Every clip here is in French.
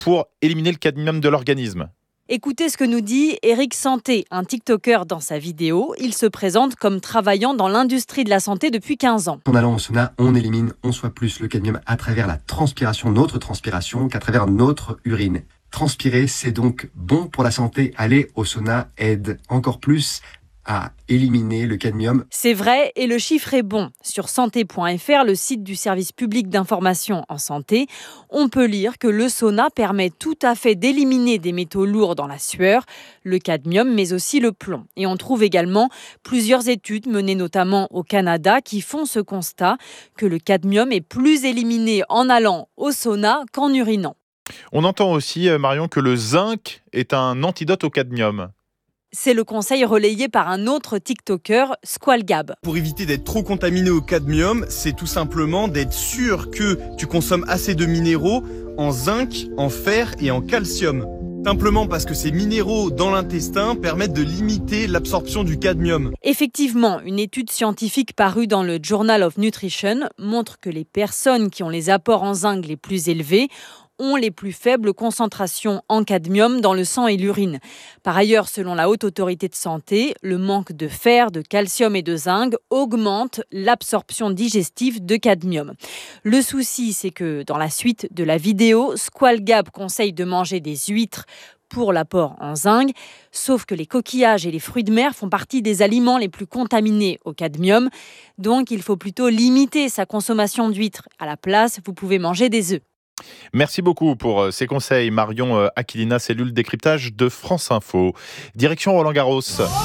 pour éliminer le cadmium de l'organisme. Écoutez ce que nous dit Eric Santé, un TikToker dans sa vidéo. Il se présente comme travaillant dans l'industrie de la santé depuis 15 ans. En allant au sauna, on élimine 11 fois plus le cadmium à travers la transpiration, notre transpiration, qu'à travers notre urine. Transpirer, c'est donc bon pour la santé. Aller au sauna aide encore plus à éliminer le cadmium. C'est vrai et le chiffre est bon. Sur santé.fr, le site du service public d'information en santé, on peut lire que le sauna permet tout à fait d'éliminer des métaux lourds dans la sueur, le cadmium mais aussi le plomb. Et on trouve également plusieurs études menées notamment au Canada qui font ce constat que le cadmium est plus éliminé en allant au sauna qu'en urinant. On entend aussi, Marion, que le zinc est un antidote au cadmium. C'est le conseil relayé par un autre TikToker, Squalgab. Pour éviter d'être trop contaminé au cadmium, c'est tout simplement d'être sûr que tu consommes assez de minéraux en zinc, en fer et en calcium. Simplement parce que ces minéraux dans l'intestin permettent de limiter l'absorption du cadmium. Effectivement, une étude scientifique parue dans le Journal of Nutrition montre que les personnes qui ont les apports en zinc les plus élevés ont les plus faibles concentrations en cadmium dans le sang et l'urine. Par ailleurs, selon la Haute Autorité de Santé, le manque de fer, de calcium et de zinc augmente l'absorption digestive de cadmium. Le souci, c'est que dans la suite de la vidéo, Squalgab conseille de manger des huîtres pour l'apport en zinc, sauf que les coquillages et les fruits de mer font partie des aliments les plus contaminés au cadmium. Donc, il faut plutôt limiter sa consommation d'huîtres. À la place, vous pouvez manger des œufs. Merci beaucoup pour ces conseils, Marion Aquilina, cellule décryptage de France Info. Direction Roland-Garros.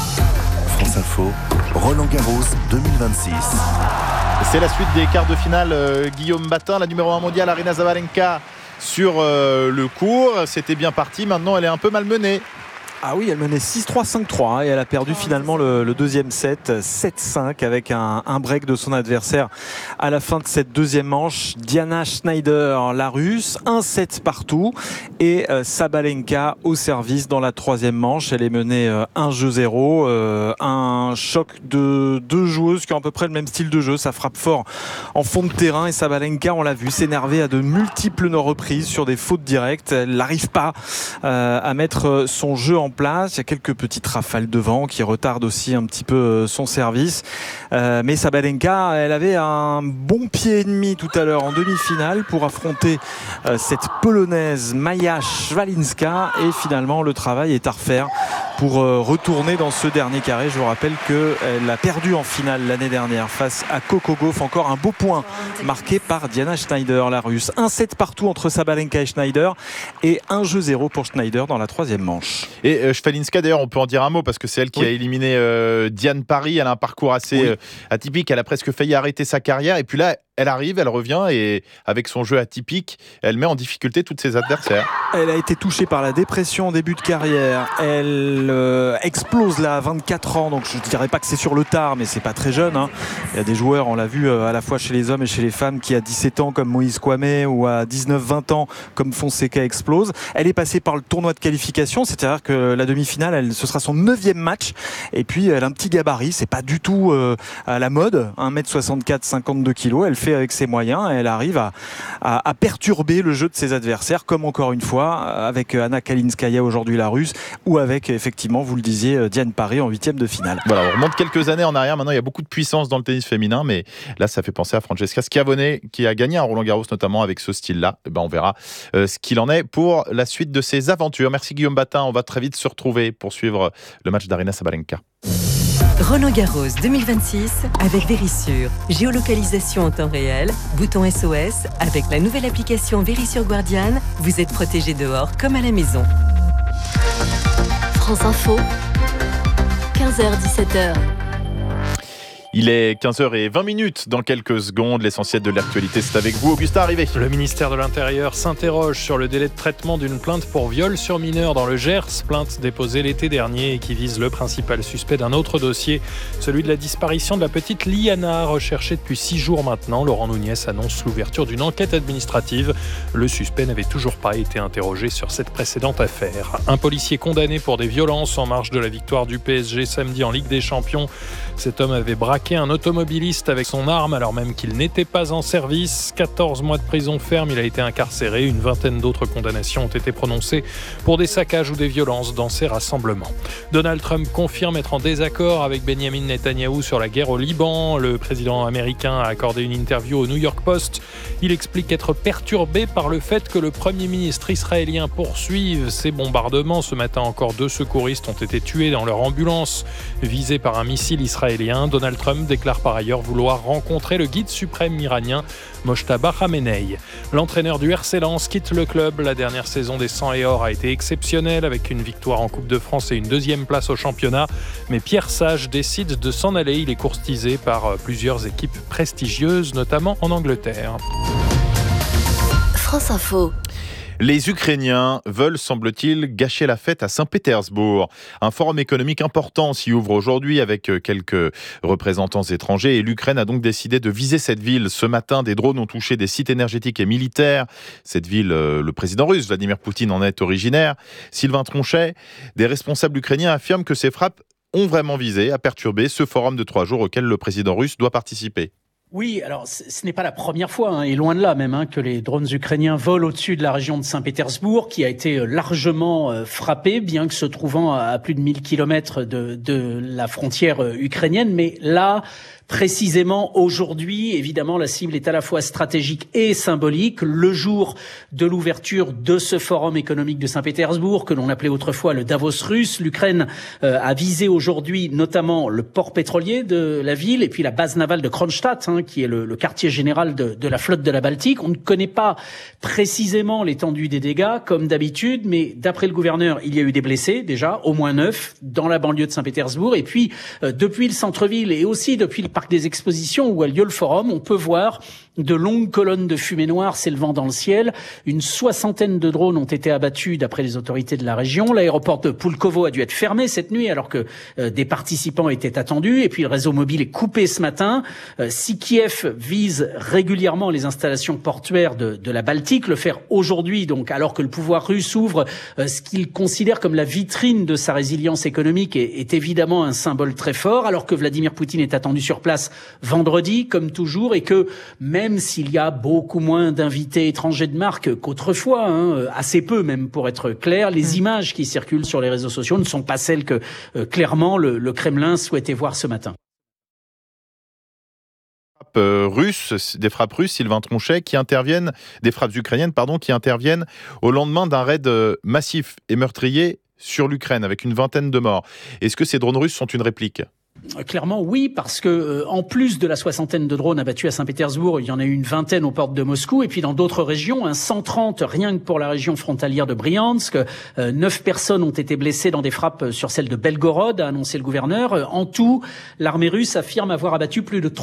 France Info, Roland-Garros 2026. C'est la suite des quarts de finale. Guillaume Batin, la numéro 1 mondiale, Aryna Sabalenka sur le court. C'était bien parti, maintenant elle est un peu malmenée. Ah oui, elle menait 6-3, 5-3 et elle a perdu finalement le deuxième set, 7-5 avec un break de son adversaire à la fin de cette deuxième manche. Diana Schneider, la russe, 1-7 partout et Sabalenka au service dans la troisième manche. Elle est menée 1-0, un choc de deux joueuses qui ont à peu près le même style de jeu. Ça frappe fort en fond de terrain et Sabalenka, on l'a vu, s'énerver à de multiples reprises sur des fautes directes. Elle n'arrive pas à mettre son jeu en place. Il y a quelques petites rafales de vent qui retardent aussi un petit peu son service. Mais Sabalenka, elle avait un bon pied et demi tout à l'heure en demi-finale pour affronter cette Polonaise Maja Szwalinska et finalement le travail est à refaire pour retourner dans ce dernier carré. Je vous rappelle qu'elle a perdu en finale l'année dernière face à Coco Gauff. Encore un beau point marqué par Diana Schneider, la russe. 1-7 partout entre Sabalenka et Schneider et 1-0 pour Schneider dans la troisième manche. Et Szwalinska, d'ailleurs, on peut en dire un mot parce que c'est elle qui a éliminé Diane Parry. Elle a un parcours assez atypique. Elle a presque failli arrêter sa carrière. Et puis là, elle arrive, elle revient et avec son jeu atypique, elle met en difficulté tous ses adversaires. Elle a été touchée par la dépression en début de carrière. Elle explose là à 24 ans, donc je ne dirais pas que c'est sur le tard, mais c'est pas très jeune. Il y a des joueurs, on l'a vu à la fois chez les hommes et chez les femmes, qui à 17 ans comme Moïse Kouamé ou à 19-20 ans comme Fonseca explose. Elle est passée par le tournoi de qualification, c'est-à-dire que la demi-finale, ce sera son 9e match. Et puis elle a un petit gabarit, c'est pas du tout à la mode, 1m64, 52 kg. Elle fait avec ses moyens et elle arrive à perturber le jeu de ses adversaires, comme encore une fois avec Anna Kalinskaya aujourd'hui la russe, ou avec effectivement, vous le disiez, Diane Parry en 8e de finale. Voilà, on remonte quelques années en arrière. Maintenant, il y a beaucoup de puissance dans le tennis féminin, mais là, ça fait penser à Francesca Schiavone qui a gagné un Roland-Garros notamment avec ce style-là. Et on verra ce qu'il en est pour la suite de ses aventures. Merci Guillaume Batin. On va très vite se retrouver pour suivre le match d'Aryna Sabalenka. Roland-Garros 2026 avec Verisure. Géolocalisation en temps réel, bouton SOS. Avec la nouvelle application Verisure Guardian, vous êtes protégé dehors comme à la maison. France Info, 15h-17h. Il est 15h20 dans quelques secondes. L'essentiel de l'actualité, c'est avec vous, Augustin Arrivé. Le ministère de l'Intérieur s'interroge sur le délai de traitement d'une plainte pour viol sur mineur dans le Gers. Plainte déposée l'été dernier et qui vise le principal suspect d'un autre dossier, celui de la disparition de la petite Liana, recherchée depuis 6 jours maintenant. Laurent Nouniès annonce l'ouverture d'une enquête administrative. Le suspect n'avait toujours pas été interrogé sur cette précédente affaire. Un policier condamné pour des violences en marge de la victoire du PSG samedi en Ligue des Champions. Cet homme avait braqué braqué un automobiliste avec son arme alors même qu'il n'était pas en service. 14 mois de prison ferme, il a été incarcéré. Une vingtaine d'autres condamnations ont été prononcées pour des saccages ou des violences dans ces rassemblements. Donald Trump confirme être en désaccord avec Benjamin Netanyahou sur la guerre au Liban. Le président américain a accordé une interview au New York Post. Il explique être perturbé par le fait que le Premier ministre israélien poursuive ces bombardements. Ce matin encore, 2 secouristes ont été tués dans leur ambulance visée par un missile israélien. Donald Trump déclare par ailleurs vouloir rencontrer le guide suprême iranien Mojtaba Khamenei. L'entraîneur du RC Lens quitte le club. La dernière saison des 100 et or a été exceptionnelle avec une victoire en Coupe de France et une 2e place au championnat. Mais Pierre Sage décide de s'en aller. Il est courtisé par plusieurs équipes prestigieuses, notamment en Angleterre. France Info. Les Ukrainiens veulent, semble-t-il, gâcher la fête à Saint-Pétersbourg. Un forum économique important s'y ouvre aujourd'hui avec quelques représentants étrangers et l'Ukraine a donc décidé de viser cette ville. Ce matin, des drones ont touché des sites énergétiques et militaires. Cette ville, le président russe, Vladimir Poutine, en est originaire. Sylvain Tronchet, des responsables ukrainiens affirment que ces frappes ont vraiment visé à perturber ce forum de 3 jours auquel le président russe doit participer. Oui, alors ce n'est pas la première fois, et loin de là même, que les drones ukrainiens volent au-dessus de la région de Saint-Pétersbourg, qui a été largement frappée, bien que se trouvant à plus de 1000 kilomètres de la frontière ukrainienne. Mais là, précisément aujourd'hui, évidemment, la cible est à la fois stratégique et symbolique. Le jour de l'ouverture de ce forum économique de Saint-Pétersbourg, que l'on appelait autrefois le Davos russe, l'Ukraine a visé aujourd'hui notamment le port pétrolier de la ville et puis la base navale de Kronstadt, qui est le quartier général de la flotte de la Baltique. On ne connaît pas précisément l'étendue des dégâts, comme d'habitude, mais d'après le gouverneur, il y a eu des blessés, déjà, au moins 9, dans la banlieue de Saint-Pétersbourg. Et puis, depuis le centre-ville et aussi depuis le parc des expositions où a lieu le forum, on peut voir de longues colonnes de fumée noire s'élevant dans le ciel. Une 60aine de drones ont été abattus d'après les autorités de la région. L'aéroport de Pulkovo a dû être fermé cette nuit alors que des participants étaient attendus. Et puis le réseau mobile est coupé ce matin. Si Kiev vise régulièrement les installations portuaires de la Baltique, le faire aujourd'hui, donc alors que le pouvoir russe ouvre ce qu'il considère comme la vitrine de sa résilience économique est évidemment un symbole très fort, alors que Vladimir Poutine est attendu sur place vendredi, comme toujours, et que même s'il y a beaucoup moins d'invités étrangers de marque qu'autrefois, assez peu même pour être clair, les images qui circulent sur les réseaux sociaux ne sont pas celles que clairement le Kremlin souhaitait voir ce matin. Des frappes russes, Sylvain Tronchet, des frappes ukrainiennes, qui interviennent au lendemain d'un raid massif et meurtrier sur l'Ukraine avec une 20aine de morts. Est-ce que ces drones russes sont une réplique ? Clairement oui, parce que en plus de la 60aine de drones abattus à Saint-Pétersbourg, il y en a eu une 20aine aux portes de Moscou, et puis dans d'autres régions, 130 rien que pour la région frontalière de Briansk. 9 personnes ont été blessées dans des frappes sur celle de Belgorod, a annoncé le gouverneur. En tout, l'armée russe affirme avoir abattu plus de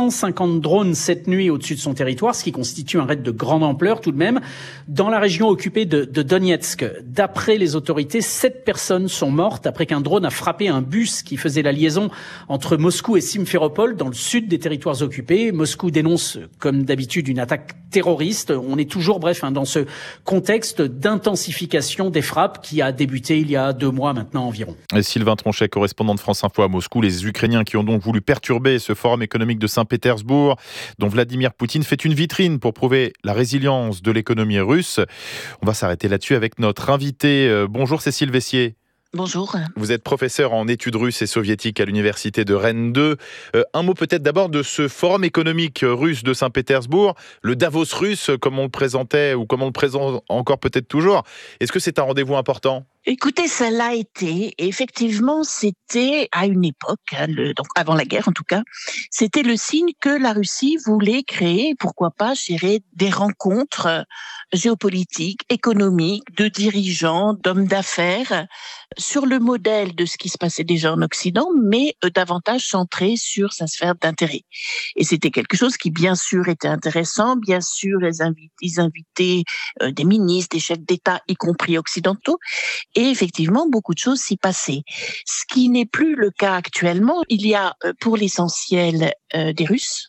350 drones cette nuit au-dessus de son territoire, ce qui constitue un raid de grande ampleur tout de même. Dans la région occupée de Donetsk, d'après les autorités, 7 personnes sont mortes après qu'un drone a frappé un bus qui faisait la liaison entre Moscou et Simferopol, dans le sud des territoires occupés. Moscou dénonce, comme d'habitude, une attaque terroriste. On est toujours, dans ce contexte d'intensification des frappes qui a débuté il y a 2 mois maintenant environ. Et Sylvain Tronchet, correspondant de France Info à Moscou, les Ukrainiens qui ont donc voulu perturber ce forum économique de Saint-Pétersbourg, dont Vladimir Poutine fait une vitrine pour prouver la résilience de l'économie russe. On va s'arrêter là-dessus avec notre invité. Bonjour Cécile Vessier. Bonjour. Vous êtes professeur en études russes et soviétiques à l'université de Rennes 2. Un mot peut-être d'abord de ce forum économique russe de Saint-Pétersbourg, le Davos russe, comme on le présentait ou comme on le présente encore peut-être toujours. Est-ce que c'est un rendez-vous important ? Écoutez, ça l'a été. Et effectivement, c'était à une époque, donc avant la guerre en tout cas, c'était le signe que la Russie voulait créer, pourquoi pas, des rencontres géopolitiques, économiques, de dirigeants, d'hommes d'affaires, sur le modèle de ce qui se passait déjà en Occident, mais davantage centré sur sa sphère d'intérêt. Et c'était quelque chose qui, bien sûr, était intéressant. Bien sûr, ils invitaient des ministres, des chefs d'État, y compris occidentaux. Et effectivement, beaucoup de choses s'y passaient. Ce qui n'est plus le cas actuellement. Il y a, pour l'essentiel, des Russes,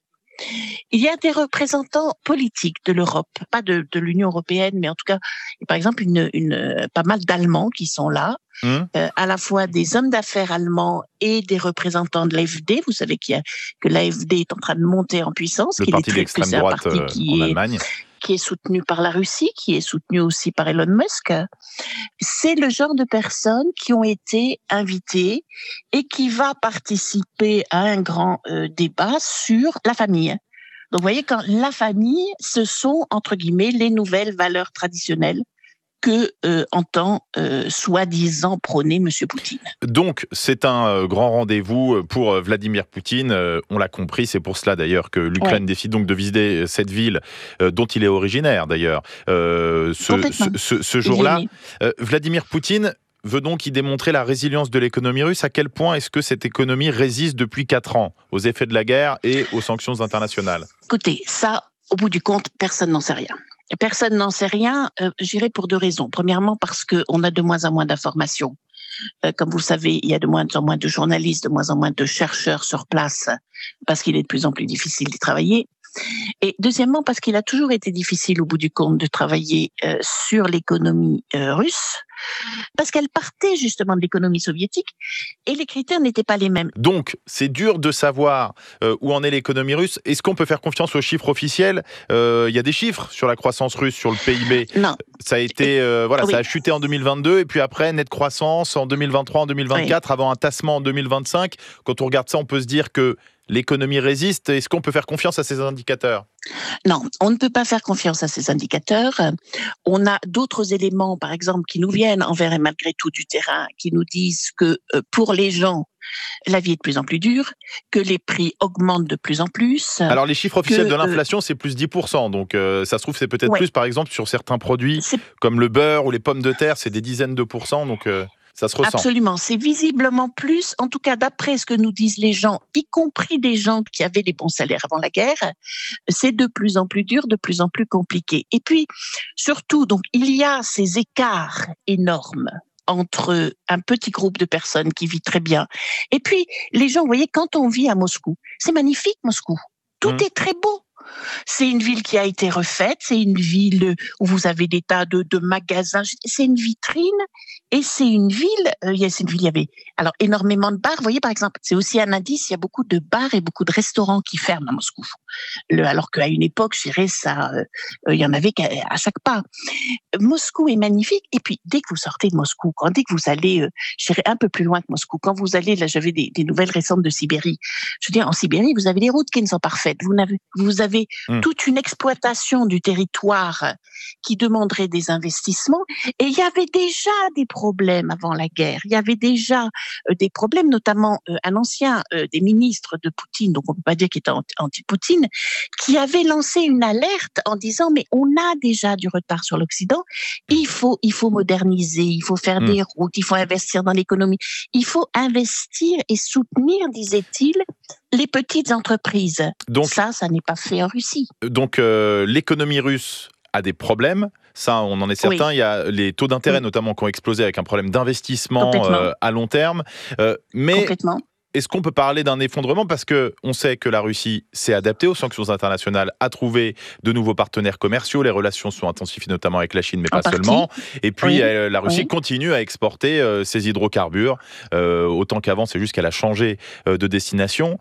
Il y a des représentants politiques de l'Europe, pas de l'Union européenne, mais en tout cas, par exemple, pas mal d'Allemands qui sont là, à la fois des hommes d'affaires allemands et des représentants de l'AfD. Vous savez que l'AfD est en train de monter en puissance, le parti d'extrême droite en Allemagne, qui est soutenu par la Russie, qui est soutenu aussi par Elon Musk. C'est le genre de personnes qui ont été invitées et qui va participer à un grand débat sur la famille. Donc, vous voyez, quand la famille, ce sont, entre guillemets, les nouvelles valeurs traditionnelles que entend soi-disant prôner M. Poutine. Donc, c'est un grand rendez-vous pour Vladimir Poutine. On l'a compris, c'est pour cela d'ailleurs que l'Ukraine décide donc de visiter cette ville dont il est originaire d'ailleurs. Ce jour-là, Vladimir Poutine veut donc y démontrer la résilience de l'économie russe. À quel point est-ce que cette économie résiste depuis 4 ans aux effets de la guerre et aux sanctions internationales ? Écoutez, ça, au bout du compte, personne n'en sait rien. Personne n'en sait rien, je dirais pour 2 raisons. Premièrement, parce qu'on a de moins en moins d'informations. Comme vous le savez, il y a de moins en moins de journalistes, de moins en moins de chercheurs sur place, parce qu'il est de plus en plus difficile d'y travailler. Et deuxièmement, parce qu'il a toujours été difficile au bout du compte de travailler sur l'économie russe, parce qu'elle partait justement de l'économie soviétique et les critères n'étaient pas les mêmes. Donc, c'est dur de savoir où en est l'économie russe. Est-ce qu'on peut faire confiance aux chiffres officiels ? Il y a des chiffres sur la croissance russe, sur le PIB. Non. Ça a été, ça a chuté en 2022 et puis après, nette croissance en 2023, en 2024, avant un tassement en 2025. Quand on regarde ça, on peut se dire que l'économie résiste. Est-ce qu'on peut faire confiance à ces indicateurs ? Non, on ne peut pas faire confiance à ces indicateurs. On a d'autres éléments, par exemple, qui nous viennent envers et malgré tout du terrain, qui nous disent que pour les gens, la vie est de plus en plus dure, que les prix augmentent de plus en plus. Alors les chiffres officiels de l'inflation, c'est plus 10%. Donc ça se trouve, c'est peut-être plus, par exemple, sur certains produits, comme le beurre ou les pommes de terre, c'est des dizaines de pourcents. Donc ça se ressent. Absolument, c'est visiblement plus, en tout cas d'après ce que nous disent les gens, y compris des gens qui avaient des bons salaires avant la guerre, c'est de plus en plus dur, de plus en plus compliqué. Et puis, surtout, donc, il y a ces écarts énormes entre un petit groupe de personnes qui vit très bien. Et puis, les gens, vous voyez, quand on vit à Moscou, c'est magnifique Moscou, tout est très beau. C'est une ville qui a été refaite, c'est une ville où vous avez des tas de magasins, c'est une vitrine et c'est une ville, il y avait alors énormément de bars. Vous voyez, par exemple, c'est aussi un indice, il y a beaucoup de bars et beaucoup de restaurants qui ferment à Moscou. Alors qu'à une époque, je dirais, il y en avait à chaque pas. Moscou est magnifique et puis dès que vous sortez de Moscou, dès que vous allez, je dirais un peu plus loin que Moscou, quand vous allez, là j'avais des nouvelles récentes de Sibérie, je veux dire, en Sibérie, vous avez des routes qui ne sont parfaites, vous avez toute une exploitation du territoire qui demanderait des investissements. Et il y avait déjà des problèmes avant la guerre. Il y avait déjà des problèmes, notamment un ancien des ministres de Poutine, donc on ne peut pas dire qu'il était anti-Poutine, qui avait lancé une alerte en disant « mais on a déjà du retard sur l'Occident, il faut moderniser, il faut faire des routes, il faut investir dans l'économie, il faut investir et soutenir, disait-il, les petites entreprises. » Donc, ça n'est pas fait en Russie. Donc l'économie russe a des problèmes, ça on en est certain. Il y a les taux d'intérêt notamment qui ont explosé avec un problème d'investissement à long terme. Mais est-ce qu'on peut parler d'un effondrement ? Parce qu'on sait que la Russie s'est adaptée aux sanctions internationales, a trouvé de nouveaux partenaires commerciaux, les relations sont intensifiées notamment avec la Chine, mais pas seulement. Et puis la Russie continue à exporter ses hydrocarbures, autant qu'avant, c'est juste qu'elle a changé de destination.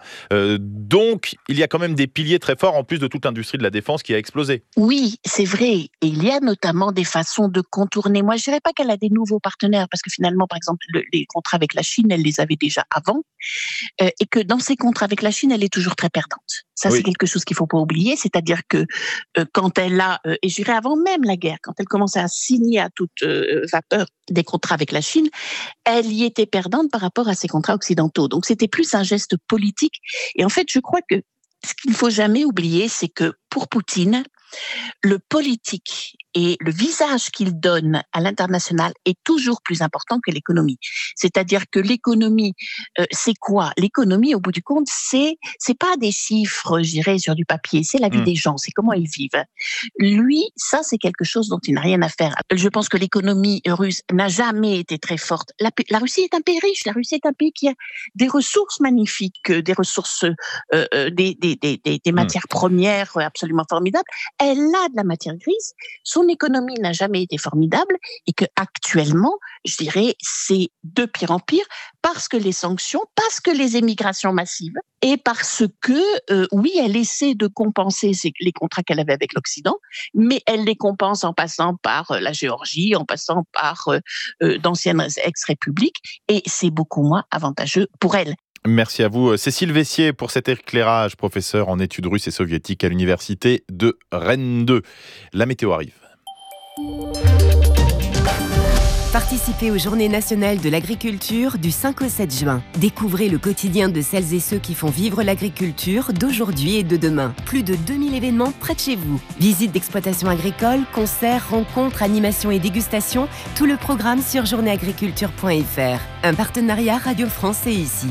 Donc il y a quand même des piliers très forts, en plus de toute l'industrie de la défense qui a explosé. Oui, c'est vrai. Et il y a notamment des façons de contourner. Moi, je ne dirais pas qu'elle a des nouveaux partenaires, parce que finalement, par exemple, les contrats avec la Chine, elle les avait déjà avant. Et que dans ces contrats avec la Chine, elle est toujours très perdante. Ça, c'est quelque chose qu'il ne faut pas oublier. C'est-à-dire que quand elle a, et je dirais avant même la guerre, quand elle commençait à signer à toute vapeur des contrats avec la Chine, elle y était perdante par rapport à ces contrats occidentaux. Donc, c'était plus un geste politique. Et en fait, je crois que ce qu'il ne faut jamais oublier, c'est que pour Poutine, le politique et le visage qu'il donne à l'international est toujours plus important que l'économie. C'est-à-dire que l'économie, c'est quoi ? L'économie, au bout du compte, c'est pas des chiffres, je dirais, sur du papier, c'est la vie des gens, c'est comment ils vivent. Lui, ça, c'est quelque chose dont il n'a rien à faire. Je pense que l'économie russe n'a jamais été très forte. La Russie est un pays riche, la Russie est un pays qui a des ressources magnifiques, des ressources, des matières premières absolument formidables. Elle a de la matière grise. Son économie n'a jamais été formidable et que actuellement, je dirais, c'est de pire en pire parce que les sanctions, parce que les émigrations massives et parce que, oui, elle essaie de compenser les contrats qu'elle avait avec l'Occident, mais elle les compense en passant par la Géorgie, en passant par d'anciennes ex-républiques et c'est beaucoup moins avantageux pour elle. Merci à vous, Cécile Vessier, pour cet éclairage, professeur en études russes et soviétiques à l'université de Rennes 2. La météo arrive. Participez aux Journées nationales de l'agriculture du 5 au 7 juin. Découvrez le quotidien de celles et ceux qui font vivre l'agriculture d'aujourd'hui et de demain. Plus de 2000 événements près de chez vous. Visites d'exploitation agricole, concerts, rencontres, animations et dégustations. Tout le programme sur journéeagriculture.fr. Un partenariat Radio France et ici.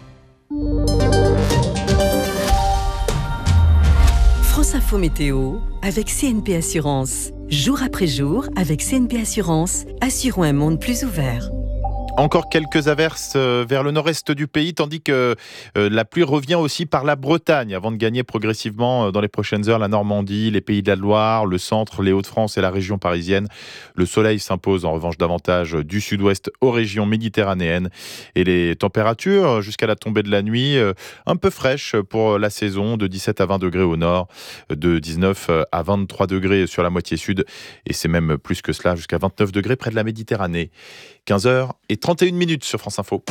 France Info Météo avec CNP Assurance. Jour après jour, avec CNP Assurance, assurons un monde plus ouvert. Encore quelques averses vers le nord-est du pays, tandis que la pluie revient aussi par la Bretagne, avant de gagner progressivement dans les prochaines heures la Normandie, les Pays de la Loire, le centre, les Hauts-de-France et la région parisienne. Le soleil s'impose en revanche davantage du sud-ouest aux régions méditerranéennes. Et les températures, jusqu'à la tombée de la nuit, un peu fraîches pour la saison, de 17 à 20 degrés au nord, de 19 à 23 degrés sur la moitié sud. Et c'est même plus que cela, jusqu'à 29 degrés près de la Méditerranée. 15h31 sur France Info.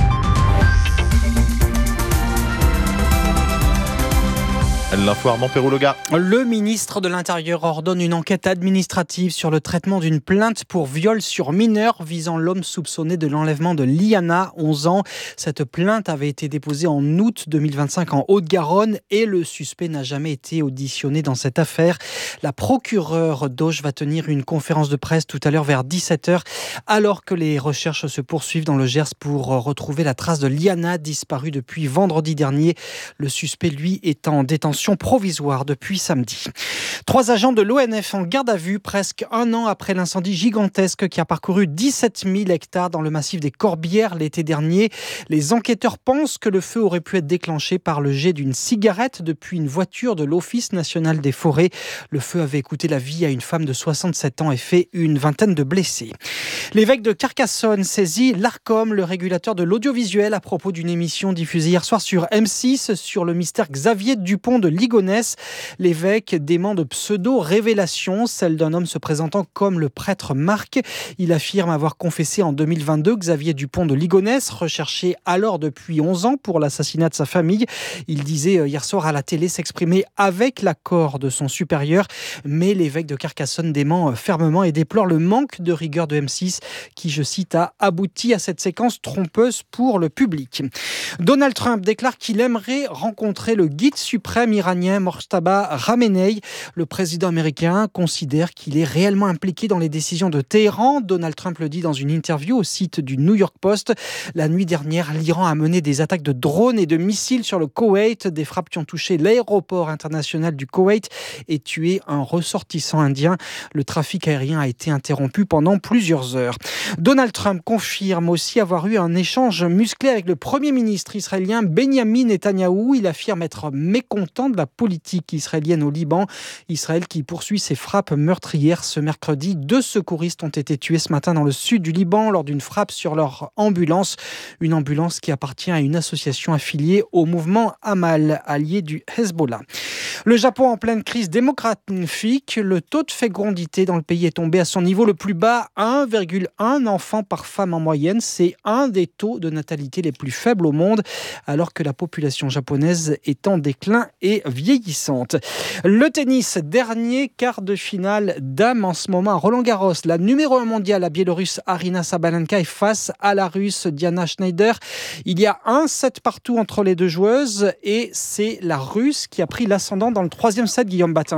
L'info Armand Perrouloga. Le ministre de l'Intérieur ordonne une enquête administrative sur le traitement d'une plainte pour viol sur mineur visant l'homme soupçonné de l'enlèvement de Liana, 11 ans. Cette plainte avait été déposée en août 2025 en Haute-Garonne et le suspect n'a jamais été auditionné dans cette affaire. La procureure d'Auch va tenir une conférence de presse tout à l'heure vers 17h alors que les recherches se poursuivent dans le Gers pour retrouver la trace de Liana disparue depuis vendredi dernier. Le suspect, lui, est en détention provisoire depuis samedi. 3 agents de l'ONF en garde à vue presque un an après l'incendie gigantesque qui a parcouru 17 000 hectares dans le massif des Corbières l'été dernier. Les enquêteurs pensent que le feu aurait pu être déclenché par le jet d'une cigarette depuis une voiture de l'Office national des forêts. Le feu avait coûté la vie à une femme de 67 ans et fait une vingtaine de blessés. L'évêque de Carcassonne saisit l'Arcom, le régulateur de l'audiovisuel, à propos d'une émission diffusée hier soir sur M6 sur le mystère Xavier Dupont de Ligonnès. L'évêque dément de pseudo-révélations, celle d'un homme se présentant comme le prêtre Marc. Il affirme avoir confessé en 2022 Xavier Dupont de Ligonnès, recherché alors depuis 11 ans pour l'assassinat de sa famille. Il disait hier soir à la télé s'exprimer avec l'accord de son supérieur, mais l'évêque de Carcassonne dément fermement et déplore le manque de rigueur de M6 qui, je cite, a abouti à cette séquence trompeuse pour le public. Donald Trump déclare qu'il aimerait rencontrer le guide suprême iranien Mojtaba Khamenei. Le président américain considère qu'il est réellement impliqué dans les décisions de Téhéran. Donald Trump le dit dans une interview au site du New York Post. La nuit dernière, l'Iran a mené des attaques de drones et de missiles sur le Koweït, des frappes qui ont touché l'aéroport international du Koweït et tué un ressortissant indien. Le trafic aérien a été interrompu pendant plusieurs heures. Donald Trump confirme aussi avoir eu un échange musclé avec le Premier ministre israélien Benjamin Netanyahou. Il affirme être mécontent de la politique israélienne au Liban. Israël qui poursuit ses frappes meurtrières. Ce mercredi, 2 secouristes ont été tués ce matin dans le sud du Liban lors d'une frappe sur leur ambulance. Une ambulance qui appartient à une association affiliée au mouvement Amal, allié du Hezbollah. Le Japon en pleine crise démographique. Le taux de fécondité dans le pays est tombé à son niveau le plus bas, 1,1 enfant par femme en moyenne. C'est un des taux de natalité les plus faibles au monde, alors que la population japonaise est en déclin et vieillissante. Le tennis, dernier quart de finale dames en ce moment à Roland-Garros. La numéro 1 mondiale, la Biélorusse Aryna Sabalenka, est face à la Russe Diana Schneider. Il y a un set partout entre les deux joueuses et c'est la Russe qui a pris l'ascendant dans le 3e set, Guillaume Batin.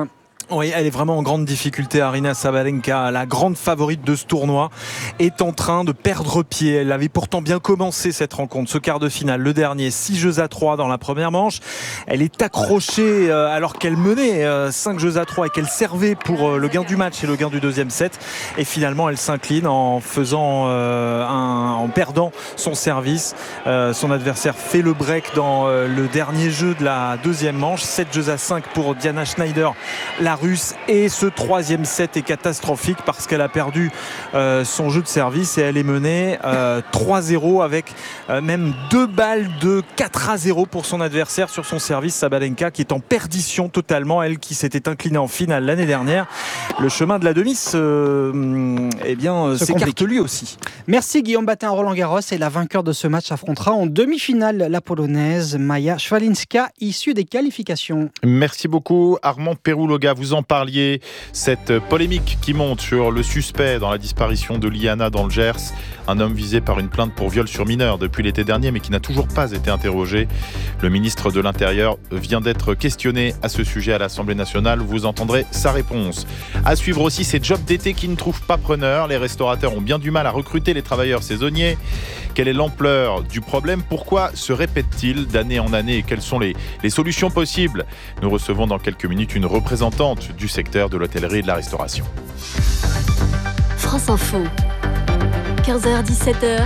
Oui, elle est vraiment en grande difficulté. Aryna Sabalenka, la grande favorite de ce tournoi, est en train de perdre pied. Elle avait pourtant bien commencé cette rencontre, ce quart de finale, le dernier, 6-3 dans la première manche. Elle est accrochée alors qu'elle menait 5-3 et qu'elle servait pour le gain du match et le gain du deuxième set. Et finalement, elle s'incline en perdant son service. Son adversaire fait le break dans le dernier jeu de la deuxième manche. 7-5 pour Diana Schneider, la Russe, et ce troisième set est catastrophique parce qu'elle a perdu son jeu de service et elle est menée 3-0 avec même 2 balles de 4-0 pour son adversaire sur son service. Sabalenka qui est en perdition totalement, elle qui s'était inclinée en finale l'année dernière. Le chemin de la demi s'écarte lui aussi. Merci Guillaume Batin. Roland Garros, et la vainqueur de ce match affrontera en demi-finale la Polonaise Maja Szwalinska, issue des qualifications. Merci beaucoup Armand Perouloga. Vous en parliez, cette polémique qui monte sur le suspect dans la disparition de Liana dans le Gers, un homme visé par une plainte pour viol sur mineur depuis l'été dernier mais qui n'a toujours pas été interrogé. Le ministre de l'Intérieur vient d'être questionné à ce sujet à l'Assemblée nationale. Vous entendrez sa réponse. À suivre aussi ces jobs d'été qui ne trouvent pas preneur. Les restaurateurs ont bien du mal à recruter les travailleurs saisonniers. Quelle est l'ampleur du problème? Pourquoi se répète-t-il d'année en année? Et quelles sont les solutions possibles? Nous recevons dans quelques minutes une représentante du secteur de l'hôtellerie et de la restauration. France Info, 15h-17h,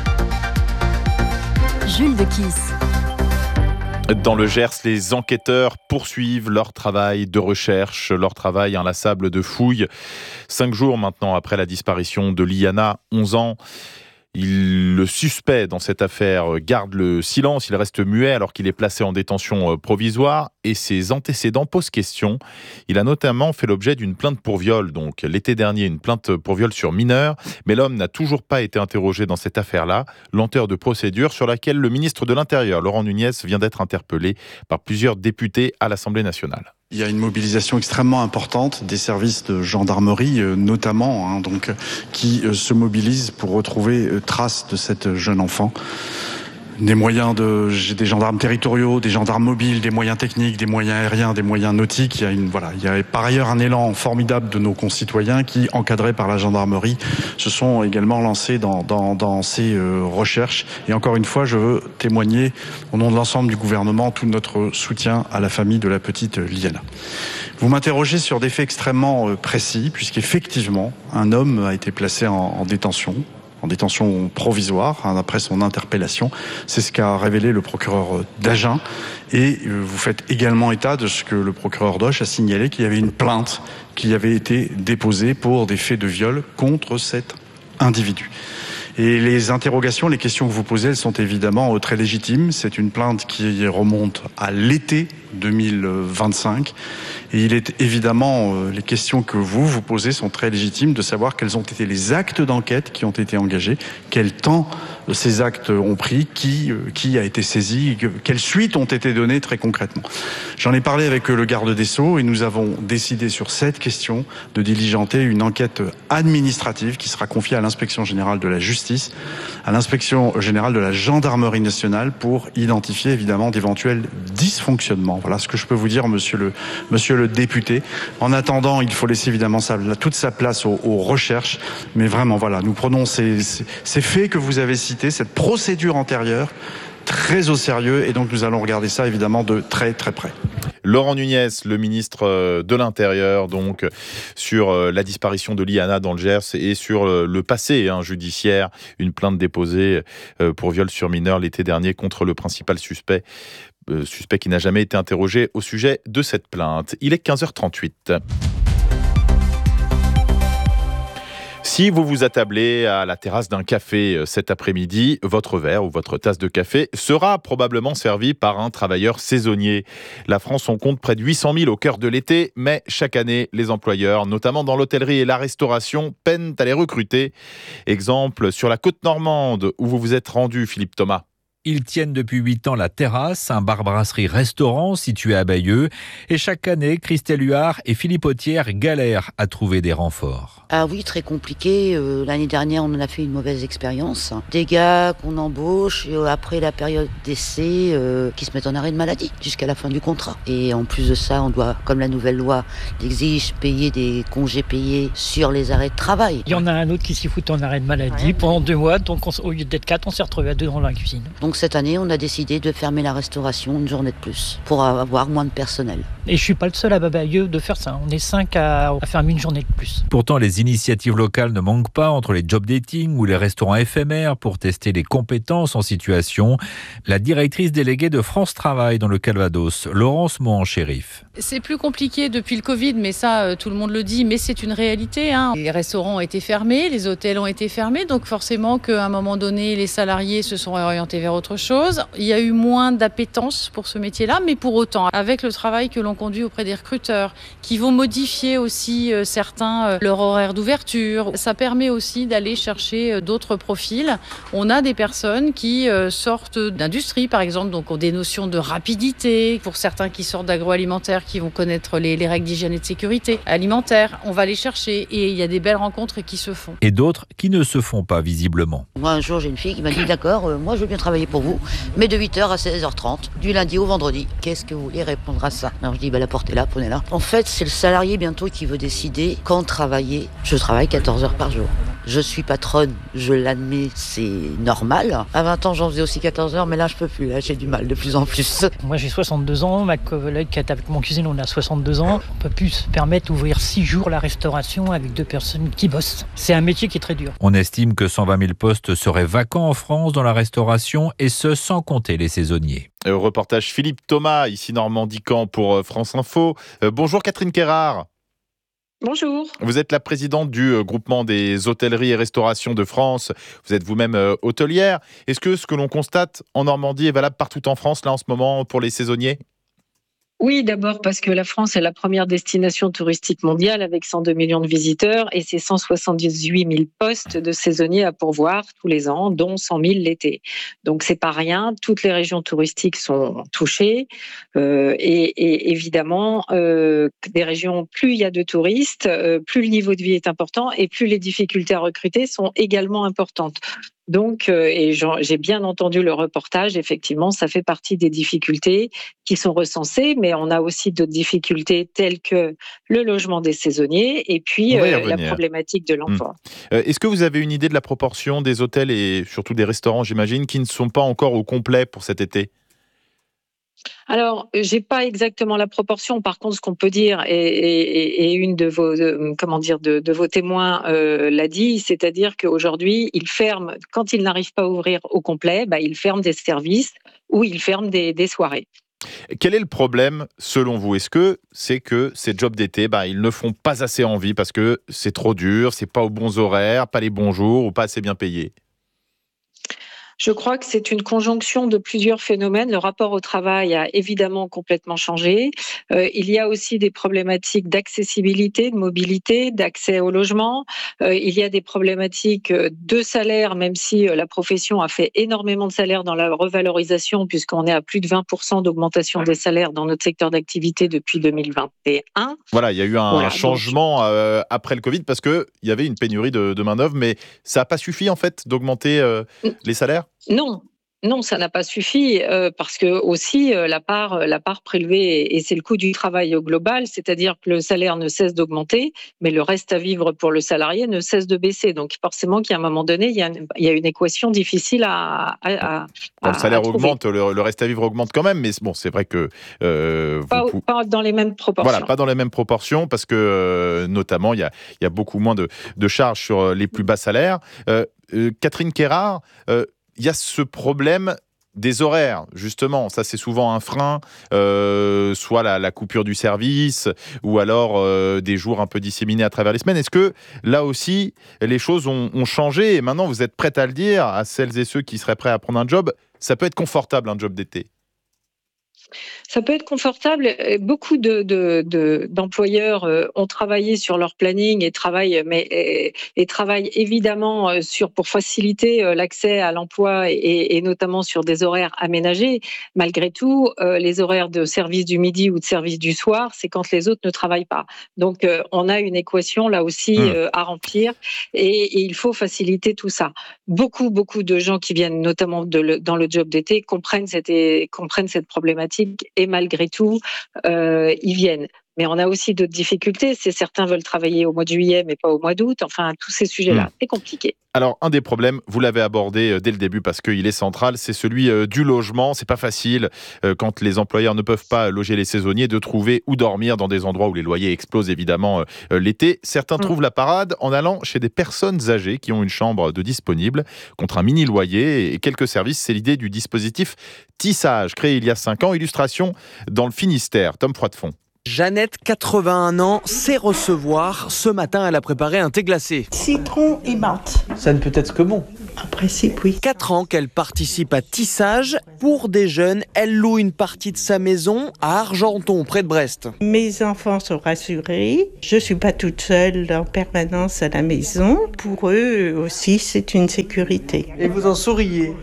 Jules de Kiss. Dans le Gers, les enquêteurs poursuivent leur travail de recherche, leur travail inlassable de fouilles. 5 jours maintenant après la disparition de Liana, 11 ans. Le suspect dans cette affaire garde le silence, il reste muet alors qu'il est placé en détention provisoire et ses antécédents posent question. Il a notamment fait l'objet d'une plainte pour viol, donc l'été dernier, une plainte pour viol sur mineur, mais l'homme n'a toujours pas été interrogé dans cette affaire-là. Lenteur de procédure sur laquelle le ministre de l'Intérieur, Laurent Nunez, vient d'être interpellé par plusieurs députés à l'Assemblée nationale. Il y a une mobilisation extrêmement importante des services de gendarmerie, notamment, qui se mobilisent pour retrouver trace de cette jeune enfant. Des gendarmes territoriaux, des gendarmes mobiles, des moyens techniques, des moyens aériens, des moyens nautiques. Il y a par ailleurs un élan formidable de nos concitoyens qui, encadrés par la gendarmerie, se sont également lancés dans ces recherches. Et encore une fois, je veux témoigner au nom de l'ensemble du gouvernement tout notre soutien à la famille de la petite Liana. Vous m'interrogez sur des faits extrêmement précis, puisqu'effectivement, un homme a été placé en détention provisoire après son interpellation. C'est ce qu'a révélé le procureur d'Agen. Et vous faites également état de ce que le procureur d'Auch a signalé, qu'il y avait une plainte qui avait été déposée pour des faits de viol contre cet individu. Et les interrogations, les questions que vous posez, elles sont évidemment très légitimes. C'est une plainte qui remonte à l'été 2025. Et il est évidemment, les questions que vous posez sont très légitimes, de savoir quels ont été les actes d'enquête qui ont été engagés, quel temps ces actes ont pris, qui a été saisi, quelles suites ont été données très concrètement. J'en ai parlé avec le garde des Sceaux et nous avons décidé sur cette question de diligenter une enquête administrative qui sera confiée à l'inspection générale de la justice, à l'inspection générale de la gendarmerie nationale pour identifier évidemment d'éventuels dysfonctionnements. Voilà ce que je peux vous dire, monsieur le député. En attendant, il faut laisser évidemment toute sa place aux recherches. Mais vraiment, voilà, nous prenons ces faits que vous avez cités, cette procédure antérieure, très au sérieux. Et donc, nous allons regarder ça évidemment de très, très près. Laurent Nunez, le ministre de l'Intérieur, donc sur la disparition de Liana dans le Gers et sur le passé judiciaire, une plainte déposée pour viol sur mineur l'été dernier contre le principal suspect qui n'a jamais été interrogé au sujet de cette plainte. Il est 15h38. Si vous vous attablez à la terrasse d'un café cet après-midi, votre verre ou votre tasse de café sera probablement servi par un travailleur saisonnier. La France, on compte près de 800 000 au cœur de l'été, mais chaque année, les employeurs, notamment dans l'hôtellerie et la restauration, peinent à les recruter. Exemple sur la côte normande où vous vous êtes rendu, Philippe Thomas. Ils tiennent depuis 8 ans la Terrasse, un bar-brasserie-restaurant situé à Bayeux. Et chaque année, Christelle Huard et Philippe Autière galèrent à trouver des renforts. Ah oui, très compliqué. L'année dernière, on en a fait une mauvaise expérience. Des gars qu'on embauche après la période d'essai qui se mettent en arrêt de maladie jusqu'à la fin du contrat. Et en plus de ça, on doit, comme la nouvelle loi l'exige, payer des congés payés sur les arrêts de travail. Il y en a un autre qui s'y fout en arrêt de maladie pendant 2 mois. Donc au lieu d'être 4, on s'est retrouvé à 2 dans la cuisine. Donc cette année, on a décidé de fermer la restauration une journée de plus pour avoir moins de personnel. Et je suis pas le seul à Bayeux de faire ça. On est 5 à fermer une journée de plus. Pourtant, les initiatives locales ne manquent pas entre les job dating ou les restaurants éphémères pour tester les compétences en situation. La directrice déléguée de France Travail dans le Calvados, Laurence Mohan-Chérif. C'est plus compliqué depuis le Covid, mais ça, tout le monde le dit, mais c'est une réalité. Les restaurants ont été fermés, les hôtels ont été fermés, donc forcément qu'à un moment donné, les salariés se sont orientés vers autre chose. Il y a eu moins d'appétence pour ce métier-là, mais pour autant, avec le travail que l'on conduit auprès des recruteurs, qui vont modifier aussi certains leur horaire d'ouverture, ça permet aussi d'aller chercher d'autres profils. On a des personnes qui sortent d'industrie, par exemple, donc ont des notions de rapidité. Pour certains qui sortent d'agroalimentaire, qui vont connaître les règles d'hygiène et de sécurité alimentaire, on va les chercher et il y a des belles rencontres qui se font. Et d'autres qui ne se font pas visiblement. Moi, un jour, j'ai une fille qui m'a dit d'accord, moi je veux bien travailler pour vous, mais de 8h à 16h30, du lundi au vendredi. Qu'est-ce que vous voulez répondre à ça? Alors je dis, la porte est là, prenez-la. En fait, c'est le salarié bientôt qui veut décider quand travailler. Je travaille 14 heures par jour. Je suis patronne, je l'admets, c'est normal. À 20 ans, j'en faisais aussi 14 heures, mais là, je peux plus. Là, j'ai du mal de plus en plus. Moi, j'ai 62 ans. Ma collègue qui est avec mon cuisine, on a 62 ans. On peut plus se permettre d'ouvrir 6 jours la restauration avec 2 personnes qui bossent. C'est un métier qui est très dur. On estime que 120 000 postes seraient vacants en France dans la restauration, et ce, sans compter les saisonniers. Reportage Philippe Thomas, ici Normandie-Camp pour France Info. Bonjour Catherine Quérard. Bonjour. Vous êtes la présidente du groupement des hôtelleries et restaurations de France. Vous êtes vous-même hôtelière. Est-ce que ce que l'on constate en Normandie est valable partout en France, là, en ce moment, pour les saisonniers ? Oui, d'abord parce que la France est la première destination touristique mondiale avec 102 millions de visiteurs et c'est 178 000 postes de saisonniers à pourvoir tous les ans, dont 100 000 l'été. Donc c'est pas rien. Toutes les régions touristiques sont touchées et évidemment des régions, plus il y a de touristes, plus le niveau de vie est important et plus les difficultés à recruter sont également importantes. Donc, et j'ai bien entendu le reportage, effectivement, ça fait partie des difficultés qui sont recensées, mais on a aussi d'autres difficultés telles que le logement des saisonniers et puis la problématique de l'emploi. Est-ce que vous avez une idée de la proportion des hôtels et surtout des restaurants, j'imagine, qui ne sont pas encore au complet pour cet été ? Alors, j'ai pas exactement la proportion. Par contre, ce qu'on peut dire, et une de vos, de vos témoins l'a dit, c'est-à-dire qu'aujourd'hui, ils ferment, quand ils n'arrivent pas à ouvrir au complet, ils ferment des services ou ils ferment des soirées. Quel est le problème, selon vous ? Est-ce que c'est que ces jobs d'été, ils ne font pas assez envie parce que c'est trop dur, c'est pas aux bons horaires, pas les bons jours ou pas assez bien payé ? Je crois que c'est une conjonction de plusieurs phénomènes. Le rapport au travail a évidemment complètement changé. Il y a aussi des problématiques d'accessibilité, de mobilité, d'accès au logement. Il y a des problématiques de salaire, même si la profession a fait énormément de salaire dans la revalorisation, puisqu'on est à plus de 20% d'augmentation des salaires dans notre secteur d'activité depuis 2021. Voilà, il y a eu un changement après le Covid parce qu'il y avait une pénurie de main-d'œuvre, mais ça n'a pas suffi en fait d'augmenter les salaires ? Non, ça n'a pas suffi parce que aussi la part prélevée, et c'est le coût du travail au global, c'est-à-dire que le salaire ne cesse d'augmenter, mais le reste à vivre pour le salarié ne cesse de baisser. Donc forcément qu'à un moment donné, il y a une équation difficile à le salaire augmente, le reste à vivre augmente quand même, mais bon, c'est vrai que pas dans les mêmes proportions. Voilà, pas dans les mêmes proportions parce que notamment il y a beaucoup moins de charges sur les plus bas salaires. Catherine Quérard. Il y a ce problème des horaires, justement. Ça, c'est souvent un frein, soit la coupure du service, ou alors des jours un peu disséminés à travers les semaines. Est-ce que, là aussi, les choses ont changé et maintenant, vous êtes prête à le dire à celles et ceux qui seraient prêts à prendre un job, ça peut être confortable, un job d'été ? Ça peut être confortable. Beaucoup d'employeurs ont travaillé sur leur planning et travaillent évidemment pour faciliter l'accès à l'emploi et notamment sur des horaires aménagés. Malgré tout, les horaires de service du midi ou de service du soir, c'est quand les autres ne travaillent pas. Donc, on a une équation là aussi à remplir et il faut faciliter tout ça. Beaucoup de gens qui viennent notamment dans le job d'été comprennent cette problématique. Et malgré tout, ils viennent. Mais on a aussi d'autres difficultés. Certains veulent travailler au mois de juillet, mais pas au mois d'août. Enfin, tous ces sujets-là, c'est compliqué. Alors, un des problèmes, vous l'avez abordé dès le début parce qu'il est central, c'est celui du logement. C'est pas facile quand les employeurs ne peuvent pas loger les saisonniers de trouver où dormir dans des endroits où les loyers explosent évidemment l'été. Certains trouvent la parade en allant chez des personnes âgées qui ont une chambre de disponible contre un mini loyer et quelques services. C'est l'idée du dispositif Tissage, créé il y a 5 ans. Illustration dans le Finistère. Tom Froidefond. Jeannette, 81 ans, sait recevoir. Ce matin, elle a préparé un thé glacé. Citron et menthe. Ça ne peut être que bon. En principe, oui. 4 ans qu'elle participe à Tissage. Pour des jeunes, elle loue une partie de sa maison à Argenton, près de Brest. Mes enfants sont rassurés. Je ne suis pas toute seule en permanence à la maison. Pour eux aussi, c'est une sécurité. Et vous en souriez?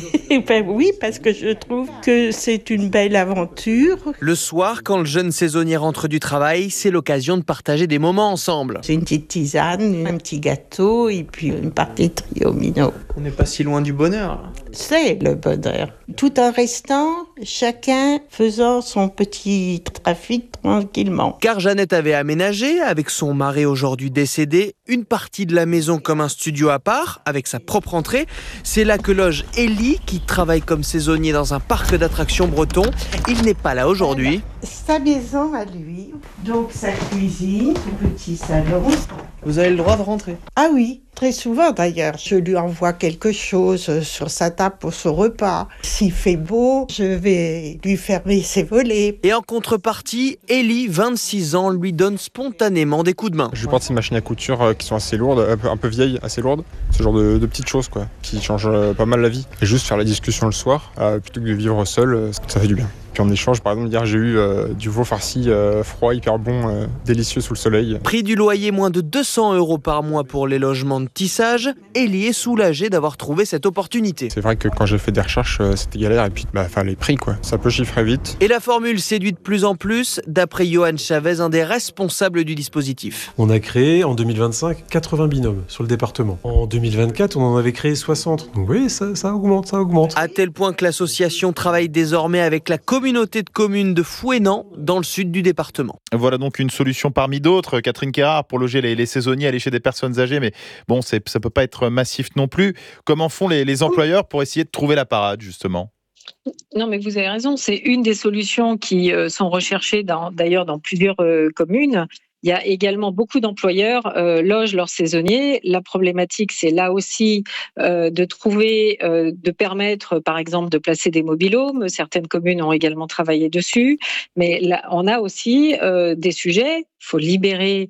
Ben oui, parce que je trouve que c'est une belle aventure. Le soir, quand le jeune saisonnier rentre du travail, c'est l'occasion de partager des moments ensemble. C'est une petite tisane, un petit gâteau et puis une partie de triomino. On n'est pas si loin du bonheur. C'est le bonheur. Tout en restant, chacun faisant son petit trafic tranquillement. Car Jeannette avait aménagé, avec son mari aujourd'hui décédé, une partie de la maison comme un studio à part, avec sa propre entrée. C'est là que loge Élie, qui travaille comme saisonnier dans un parc d'attractions breton. Il n'est pas là aujourd'hui. Sa maison à lui, donc sa cuisine, son petit salon. Vous avez le droit de rentrer? Ah oui, très souvent d'ailleurs. Je lui envoie quelque chose sur sa table pour son repas. S'il fait beau, je vais lui fermer ses volets. Et en contrepartie, Élie, 26 ans, lui donne spontanément des coups de main. Je lui porte ces machines à couture qui sont assez lourdes, un peu vieilles, assez lourdes. Ce genre de petites choses quoi, qui changent pas mal la vie. Et juste faire la discussion le soir, plutôt que de vivre seul, ça fait du bien. Puis en échange, par exemple, hier j'ai eu du veau farci froid, hyper bon, délicieux sous le soleil. Prix du loyer, moins de 200 € par mois pour les logements de Tissage. Élie est soulagé d'avoir trouvé cette opportunité. C'est vrai que quand j'ai fait des recherches, c'était galère et puis les prix quoi, ça peut chiffrer vite. Et la formule séduit de plus en plus, d'après Johan Chavez, un des responsables du dispositif. On a créé en 2025 80 binômes sur le département. En 2024, on en avait créé 60. Donc oui, ça augmente. À tel point que l'association travaille désormais avec la communauté de communes de Fouesnant, dans le sud du département. Voilà donc une solution parmi d'autres. Catherine Quérard, pour loger les saisonniers, aller chez des personnes âgées, mais bon, ça peut pas être massif non plus. Comment font les employeurs pour essayer de trouver la parade, justement ? Non, mais vous avez raison. C'est une des solutions qui sont recherchées d'ailleurs dans plusieurs communes. Il y a également beaucoup d'employeurs logent leurs saisonniers. La problématique, c'est là aussi de trouver, de permettre, par exemple, de placer des mobil-homes. Certaines communes ont également travaillé dessus. Mais là, on a aussi des sujets. Il faut libérer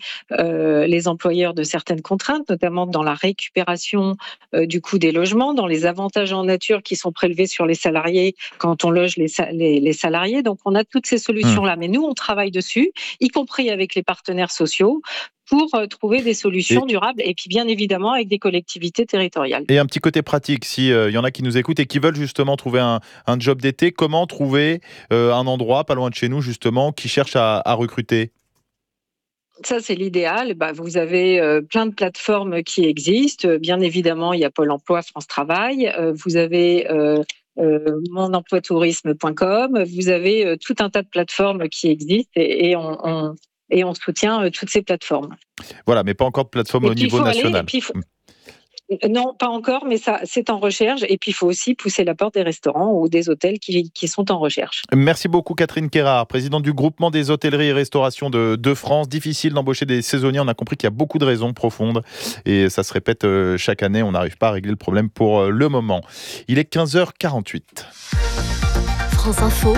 les employeurs de certaines contraintes, notamment dans la récupération du coût des logements, dans les avantages en nature qui sont prélevés sur les salariés quand on loge les salariés. Donc, on a toutes ces solutions-là. Mais nous, on travaille dessus, y compris avec les partenaires sociaux, pour trouver des solutions durables et puis bien évidemment avec des collectivités territoriales. Et un petit côté pratique, s'il y en a qui nous écoutent et qui veulent justement trouver un job d'été, comment trouver un endroit pas loin de chez nous justement qui cherche à recruter ? Ça, c'est l'idéal. Vous avez plein de plateformes qui existent. Bien évidemment, il y a Pôle emploi, France Travail. Vous avez monemploitourisme.com. Vous avez tout un tas de plateformes qui existent et on soutient toutes ces plateformes. Voilà, mais pas encore de plateforme au niveau national. Non, pas encore, mais ça, c'est en recherche. Et puis, il faut aussi pousser la porte des restaurants ou des hôtels qui sont en recherche. Merci beaucoup, Catherine Quérard, présidente du groupement des hôtelleries et restaurations de France. Difficile d'embaucher des saisonniers. On a compris qu'il y a beaucoup de raisons profondes. Et ça se répète chaque année. On n'arrive pas à régler le problème pour le moment. Il est 15h48. France Info,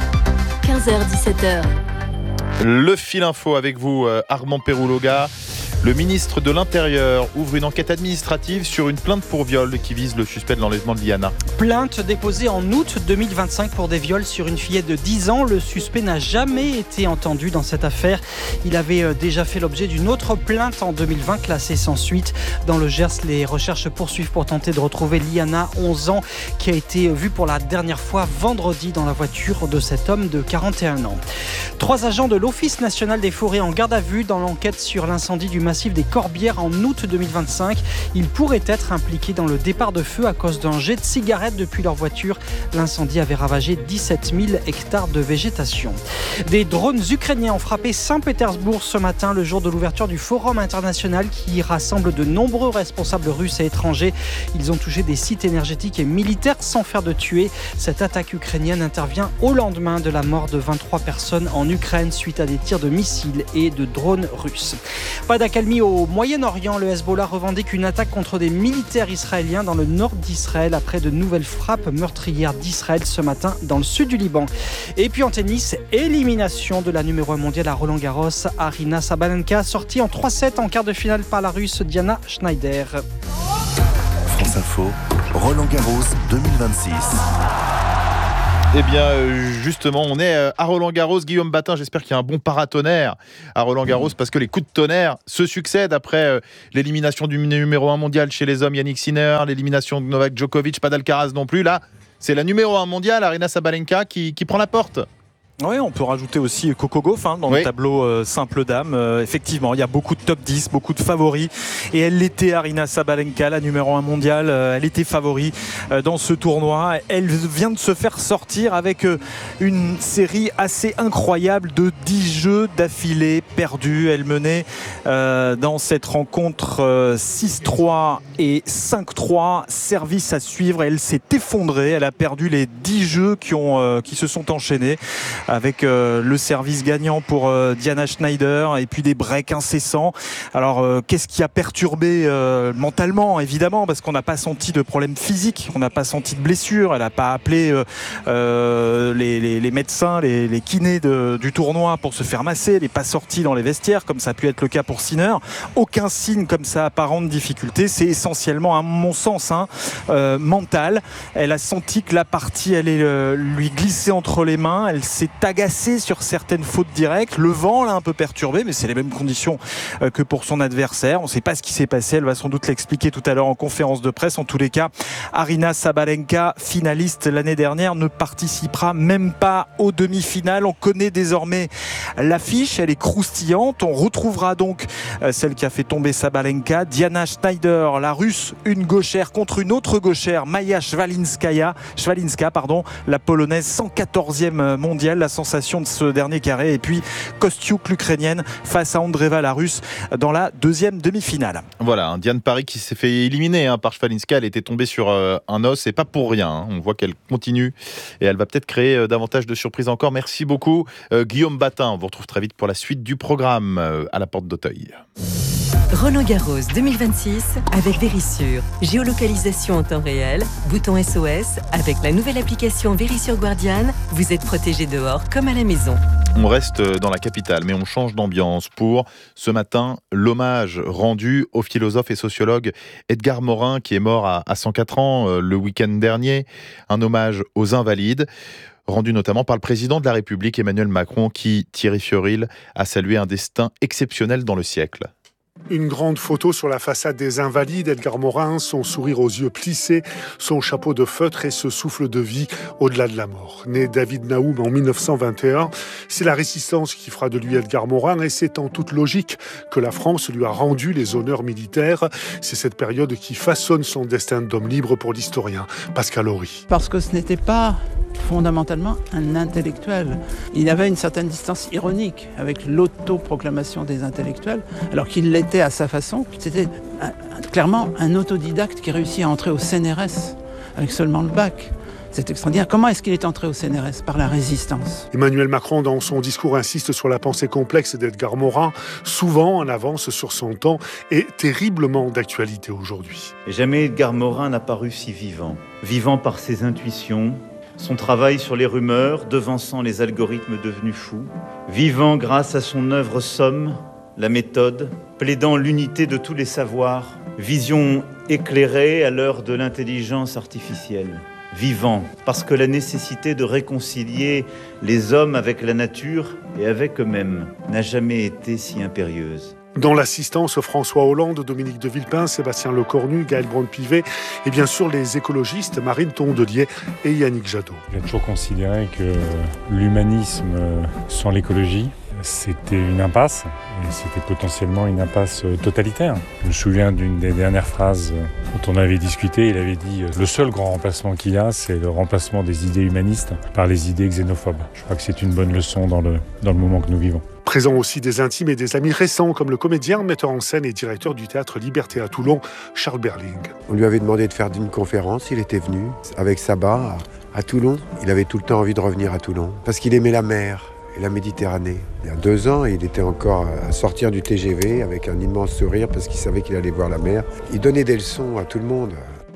15h-17h. Le fil info avec vous, Armand Perouloga. Le ministre de l'Intérieur ouvre une enquête administrative sur une plainte pour viol qui vise le suspect de l'enlèvement de Liana. Plainte déposée en août 2025 pour des viols sur une fillette de 10 ans. Le suspect n'a jamais été entendu dans cette affaire. Il avait déjà fait l'objet d'une autre plainte en 2020 classée sans suite. Dans le Gers, les recherches poursuivent pour tenter de retrouver Liana, 11 ans, qui a été vue pour la dernière fois vendredi dans la voiture de cet homme de 41 ans. 3 agents de l'Office national des forêts en garde à vue dans l'enquête sur l'incendie du massif des Corbières en août 2025. Ils pourraient être impliqués dans le départ de feu à cause d'un jet de cigarette depuis leur voiture. L'incendie avait ravagé 17 000 hectares de végétation. Des drones ukrainiens ont frappé Saint-Pétersbourg ce matin, le jour de l'ouverture du Forum international qui rassemble de nombreux responsables russes et étrangers. Ils ont touché des sites énergétiques et militaires sans faire de tués. Cette attaque ukrainienne intervient au lendemain de la mort de 23 personnes en Ukraine suite à des tirs de missiles et de drones russes. Pas d'accalmie au Moyen-Orient. Le Hezbollah revendique une attaque contre des militaires israéliens dans le nord d'Israël après de nouvelles frappes meurtrières d'Israël ce matin dans le sud du Liban. Et puis en tennis, élimination de la numéro 1 mondiale à Roland-Garros. Aryna Sabalenka sortie en 3-7 en quart de finale par la Russe Diana Schneider. France Info, Roland-Garros 2026. Eh bien, justement, on est à Roland-Garros. Guillaume Batin, j'espère qu'il y a un bon paratonnerre à Roland-Garros parce que les coups de tonnerre se succèdent après l'élimination du numéro 1 mondial chez les hommes, Yannick Sinner, l'élimination de Novak Djokovic, pas d'Alcaraz non plus. Là, c'est la numéro 1 mondiale, Aryna Sabalenka, qui prend la porte. Oui, on peut rajouter aussi Coco Gauff dans le tableau simple dame. Effectivement, il y a beaucoup de top 10, beaucoup de favoris. Et elle l'était, Aryna Sabalenka, la numéro 1 mondiale. Elle était favori dans ce tournoi. Elle vient de se faire sortir avec une série assez incroyable de 10 jeux d'affilée perdus. Elle menait dans cette rencontre 6-3 et 5-3. Service à suivre. Elle s'est effondrée. Elle a perdu les 10 jeux qui se sont enchaînés, avec le service gagnant pour Diana Schneider et puis des breaks incessants. Alors qu'est-ce qui a perturbé mentalement, évidemment, parce qu'on n'a pas senti de problème physique, on n'a pas senti de blessure, elle n'a pas appelé les médecins, les kinés du tournoi pour se faire masser, elle n'est pas sortie dans les vestiaires comme ça a pu être le cas pour Sinner. Aucun signe comme ça apparent de difficulté, c'est essentiellement à mon sens mental. Elle a senti que la partie allait lui glisser entre les mains, elle s'est agacée sur certaines fautes directes. Le vent l'a un peu perturbé, mais c'est les mêmes conditions que pour son adversaire. On ne sait pas ce qui s'est passé, elle va sans doute l'expliquer tout à l'heure en conférence de presse. En tous les cas, Aryna Sabalenka, finaliste l'année dernière, ne participera même pas aux demi-finales. On connaît désormais l'affiche, elle est croustillante. On retrouvera donc celle qui a fait tomber Sabalenka, Diana Schneider, la Russe, une gauchère contre une autre gauchère, Maja Szwalinska, la Polonaise 114e mondiale, la sensation de ce dernier carré, et puis Kostiuk, l'Ukrainienne, face à Andreeva, la Russe, dans la deuxième demi-finale. Voilà, Diane Paris qui s'est fait éliminer par Szwalinska. Elle était tombée sur un os et pas pour rien. On voit qu'elle continue et elle va peut-être créer davantage de surprises encore. Merci beaucoup Guillaume Batin. On vous retrouve très vite pour la suite du programme à la porte d'Auteuil. Roland-Garros 2026 avec Verisure. Géolocalisation en temps réel, bouton SOS. Avec la nouvelle application Verisure Guardian, vous êtes protégé dehors comme à la maison. On reste dans la capitale, mais on change d'ambiance pour, ce matin, l'hommage rendu au philosophe et sociologue Edgar Morin, qui est mort à 104 ans le week-end dernier. Un hommage aux Invalides, rendu notamment par le président de la République, Emmanuel Macron, qui, Thierry Fiorilde, a salué un destin exceptionnel dans le siècle. Une grande photo sur la façade des Invalides, Edgar Morin, son sourire aux yeux plissés, son chapeau de feutre et ce souffle de vie au-delà de la mort. Né David Naoum en 1921, c'est la résistance qui fera de lui Edgar Morin et c'est en toute logique que la France lui a rendu les honneurs militaires. C'est cette période qui façonne son destin d'homme libre pour l'historien Pascal Horry. Parce que ce n'était pas fondamentalement un intellectuel. Il avait une certaine distance ironique avec l'autoproclamation des intellectuels, alors qu'il l'était à sa façon. C'était clairement un autodidacte qui réussit à entrer au CNRS avec seulement le bac. C'est extraordinaire. Comment est-ce qu'il est entré au CNRS ? Par la résistance. Emmanuel Macron, dans son discours, insiste sur la pensée complexe d'Edgar Morin, souvent en avance sur son temps et terriblement d'actualité aujourd'hui. Jamais Edgar Morin n'a paru si vivant. Vivant par ses intuitions, son travail sur les rumeurs, devançant les algorithmes devenus fous. Vivant grâce à son œuvre somme, la méthode, plaidant l'unité de tous les savoirs, vision éclairée à l'heure de l'intelligence artificielle. Vivant, parce que la nécessité de réconcilier les hommes avec la nature et avec eux-mêmes n'a jamais été si impérieuse. Dans l'assistance, François Hollande, Dominique de Villepin, Sébastien Lecornu, Gaël Braun-Pivet et bien sûr les écologistes Marine Tondelier et Yannick Jadot. Il a toujours considéré que l'humanisme sans l'écologie, c'était une impasse, et c'était potentiellement une impasse totalitaire. Je me souviens d'une des dernières phrases dont on avait discuté, il avait dit « Le seul grand remplacement qu'il y a, c'est le remplacement des idées humanistes par les idées xénophobes ». Je crois que c'est une bonne leçon dans le moment que nous vivons. Présent aussi des intimes et des amis récents, comme le comédien, metteur en scène et directeur du théâtre Liberté à Toulon, Charles Berling. On lui avait demandé de faire une conférence, il était venu avec Sabah à Toulon. Il avait tout le temps envie de revenir à Toulon, parce qu'il aimait la mer et la Méditerranée. Il y a 2 ans, il était encore à sortir du TGV avec un immense sourire parce qu'il savait qu'il allait voir la mer. Il donnait des leçons à tout le monde.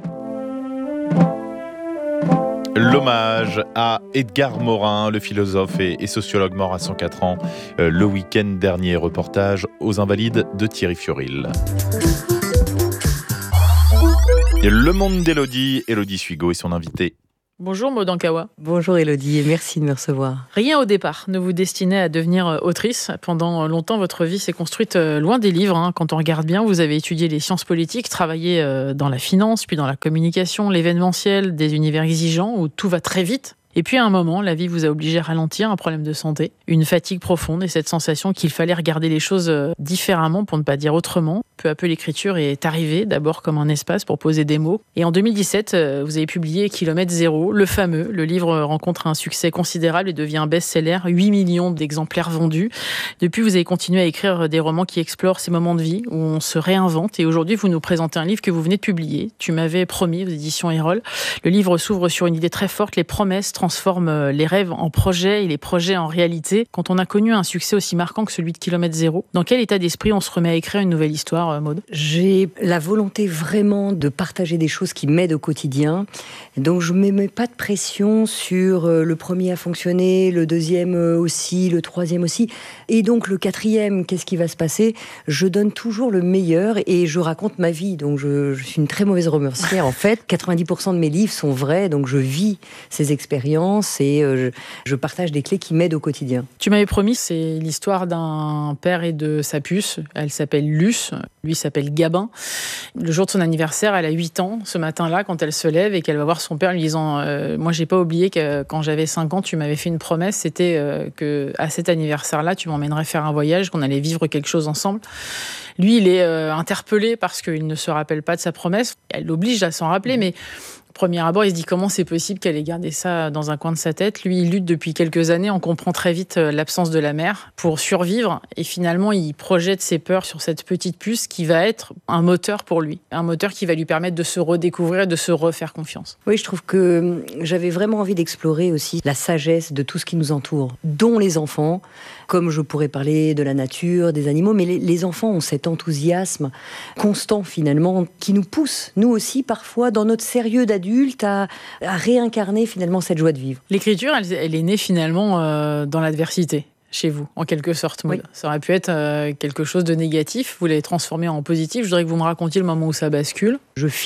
L'hommage à Edgar Morin, le philosophe et sociologue mort à 104 ans, le week-end dernier. Reportage aux Invalides de Thierry Fioril. Le monde d'Élodie, Élodie Suigo et son invité. Bonjour Maud Ankawa. Bonjour Élodie et merci de me recevoir. Rien au départ ne vous destinait à devenir autrice. Pendant longtemps, votre vie s'est construite loin des livres. Quand on regarde bien, vous avez étudié les sciences politiques, travaillé dans la finance, puis dans la communication, l'événementiel, des univers exigeants où tout va très vite. Et puis à un moment, la vie vous a obligé à ralentir, un problème de santé, une fatigue profonde et cette sensation qu'il fallait regarder les choses différemment, pour ne pas dire autrement. Peu à peu, l'écriture est arrivée, d'abord comme un espace pour poser des mots. Et en 2017, vous avez publié Kilomètre Zéro, le fameux. Le livre rencontre un succès considérable et devient un best-seller, 8 millions d'exemplaires vendus. Depuis, vous avez continué à écrire des romans qui explorent ces moments de vie, où on se réinvente. Et aujourd'hui, vous nous présentez un livre que vous venez de publier. Tu m'avais promis, aux éditions Erol. Le livre s'ouvre sur une idée très forte, les promesses transforme les rêves en projets et les projets en réalité. Quand on a connu un succès aussi marquant que celui de Kilomètre Zéro, dans quel état d'esprit on se remet à écrire une nouvelle histoire, Maud ? J'ai la volonté vraiment de partager des choses qui m'aident au quotidien. Donc je ne me mets pas de pression sur le premier à fonctionner, le deuxième aussi, le troisième aussi. Et donc le quatrième, qu'est-ce qui va se passer ? Je donne toujours le meilleur et je raconte ma vie. Donc je suis une très mauvaise romancière en fait. 90% de mes livres sont vrais, donc je vis ces expériences et je partage des clés qui m'aident au quotidien. Tu m'avais promis, c'est l'histoire d'un père et de sa puce. Elle s'appelle Luce, lui s'appelle Gabin. Le jour de son anniversaire, elle a 8 ans, ce matin-là, quand elle se lève et qu'elle va voir son père lui disant moi j'ai pas oublié que quand j'avais 5 ans, tu m'avais fait une promesse, c'était que à cet anniversaire-là, tu m'emmènerais faire un voyage, qu'on allait vivre quelque chose ensemble. Lui, il est interpellé parce qu'il ne se rappelle pas de sa promesse. Elle l'oblige à s'en rappeler, mais premier abord, il se dit comment c'est possible qu'elle ait gardé ça dans un coin de sa tête. Lui, il lutte depuis quelques années, on comprend très vite l'absence de la mère pour survivre. Et finalement, il projette ses peurs sur cette petite puce qui va être un moteur pour lui. Un moteur qui va lui permettre de se redécouvrir, de se refaire confiance. Oui, je trouve que j'avais vraiment envie d'explorer aussi la sagesse de tout ce qui nous entoure, dont les enfants. Comme je pourrais parler de la nature, des animaux, mais les enfants ont cet enthousiasme constant finalement qui nous pousse, nous aussi parfois, dans notre sérieux d'adulte, à réincarner finalement cette joie de vivre. L'écriture, elle est née finalement dans l'adversité. Chez vous, en quelque sorte, Maud. Oui. Ça aurait pu être quelque chose de négatif. Vous l'avez transformé en positif. Je voudrais que vous me racontiez le moment où ça bascule.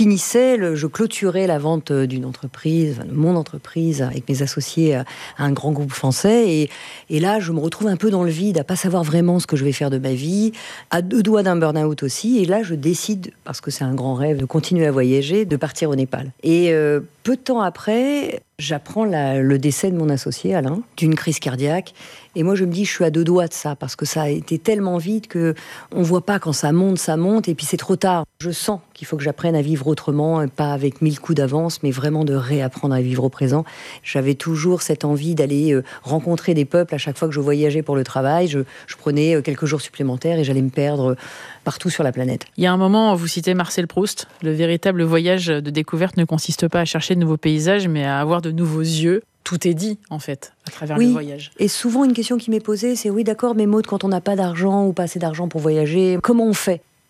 Je clôturais la vente d'une entreprise, de mon entreprise, avec mes associés à un grand groupe français. Et là, je me retrouve un peu dans le vide, à pas savoir vraiment ce que je vais faire de ma vie, à 2 doigts d'un burn-out aussi. Et là, je décide, parce que c'est un grand rêve, de continuer à voyager, de partir au Népal. Et peu de temps après, j'apprends le décès de mon associé, Alain, d'une crise cardiaque. Et moi, je me dis, je suis à 2 doigts de ça, parce que ça a été tellement vite qu'on ne voit pas quand ça monte, et puis c'est trop tard. Je sens qu'il faut que j'apprenne à vivre autrement, pas avec 1000 coups d'avance, mais vraiment de réapprendre à vivre au présent. J'avais toujours cette envie d'aller rencontrer des peuples à chaque fois que je voyageais pour le travail. Je prenais quelques jours supplémentaires et j'allais me perdre partout sur la planète. Il y a un moment, vous citez Marcel Proust, le véritable voyage de découverte ne consiste pas à chercher de nouveaux paysages, mais à avoir de nouveaux yeux. Tout est dit, en fait, à travers le voyage. Et souvent, une question qui m'est posée, c'est oui, d'accord, mais Maud, quand on n'a pas d'argent ou pas assez d'argent pour voyager, comment on fait ?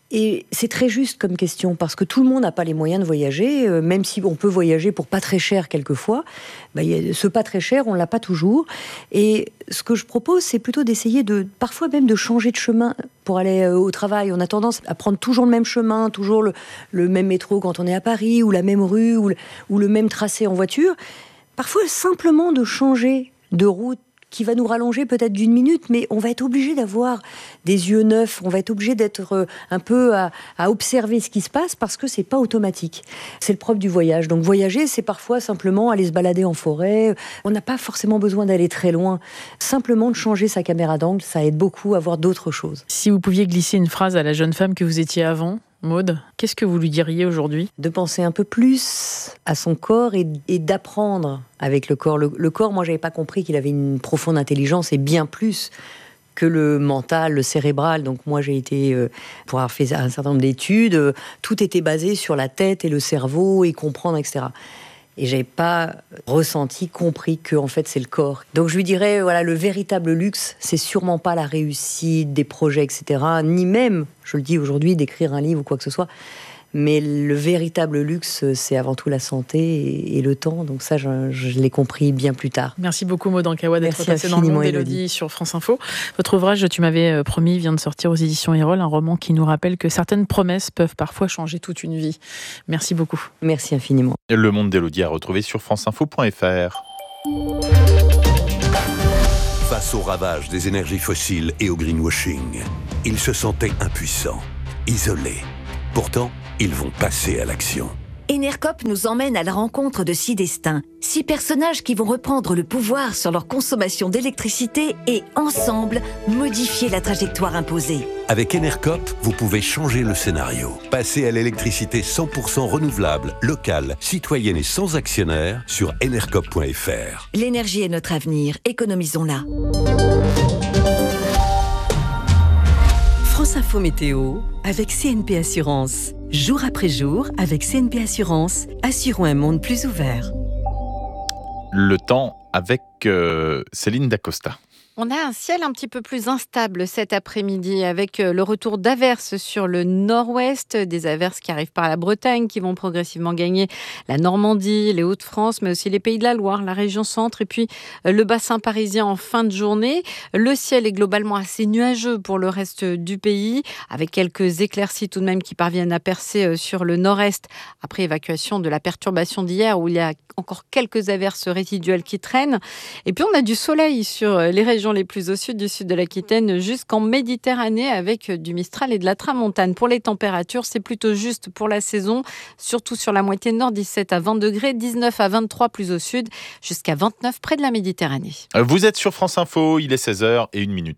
Et c'est très juste comme question, parce que tout le monde n'a pas les moyens de voyager, même si on peut voyager pour pas très cher quelquefois. Ce pas très cher, on l'a pas toujours. Et ce que je propose, c'est plutôt d'essayer parfois même de changer de chemin pour aller au travail. On a tendance à prendre toujours le même chemin, toujours le même métro quand on est à Paris, ou la même rue, ou le même tracé en voiture. Parfois, simplement de changer de route, qui va nous rallonger peut-être d'1 minute, mais on va être obligé d'avoir des yeux neufs, on va être obligé d'être un peu à observer ce qui se passe, parce que c'est pas automatique. C'est le propre du voyage. Donc voyager, c'est parfois simplement aller se balader en forêt. On n'a pas forcément besoin d'aller très loin. Simplement de changer sa caméra d'angle, ça aide beaucoup à voir d'autres choses. Si vous pouviez glisser une phrase à la jeune femme que vous étiez avant, Maud, qu'est-ce que vous lui diriez aujourd'hui ? De penser un peu plus à son corps et d'apprendre avec le corps. Le corps, moi, j'avais pas compris qu'il avait une profonde intelligence et bien plus que le mental, le cérébral. Donc moi, j'ai été, pour avoir fait un certain nombre d'études, tout était basé sur la tête et le cerveau et comprendre, etc. Et j'avais pas compris que en fait c'est le corps. Donc je lui dirais, voilà, le véritable luxe, c'est sûrement pas la réussite des projets, etc. Ni même, je le dis aujourd'hui, d'écrire un livre ou quoi que ce soit. Mais le véritable luxe, c'est avant tout la santé et le temps. Donc ça, je l'ai compris bien plus tard. Merci beaucoup Maud Ankawa d'être passée dans le monde d'Élodie sur France Info. Votre ouvrage, tu m'avais promis, vient de sortir aux éditions Erol, un roman qui nous rappelle que certaines promesses peuvent parfois changer toute une vie. Merci beaucoup. Merci infiniment. Le monde d'Élodie à retrouver sur franceinfo.fr. Face au ravage des énergies fossiles et au greenwashing, ils se sentaient impuissants, isolés. Pourtant, ils vont passer à l'action. Enercop nous emmène à la rencontre de 6 destins. 6 personnages qui vont reprendre le pouvoir sur leur consommation d'électricité et, ensemble, modifier la trajectoire imposée. Avec Enercop, vous pouvez changer le scénario. Passer à l'électricité 100% renouvelable, locale, citoyenne et sans actionnaire sur enercop.fr. L'énergie est notre avenir, économisons-la. France Info Météo avec CNP Assurance. Jour après jour, avec CNP Assurance, assurons un monde plus ouvert. Le temps avec Céline Dacosta. On a un ciel un petit peu plus instable cet après-midi avec le retour d'averses sur le nord-ouest, des averses qui arrivent par la Bretagne, qui vont progressivement gagner la Normandie, les Hauts-de-France, mais aussi les Pays de la Loire, la région centre et puis le bassin parisien en fin de journée. Le ciel est globalement assez nuageux pour le reste du pays, avec quelques éclaircies tout de même qui parviennent à percer sur le nord-est après évacuation de la perturbation d'hier où il y a encore quelques averses résiduelles qui traînent. Et puis on a du soleil sur les régions les plus au sud du sud de l'Aquitaine jusqu'en Méditerranée avec du Mistral et de la Tramontane. Pour les températures, c'est plutôt juste pour la saison, surtout sur la moitié nord, 17 à 20 degrés, 19 à 23 plus au sud, jusqu'à 29 près de la Méditerranée. Vous êtes sur France Info, il est 16h01.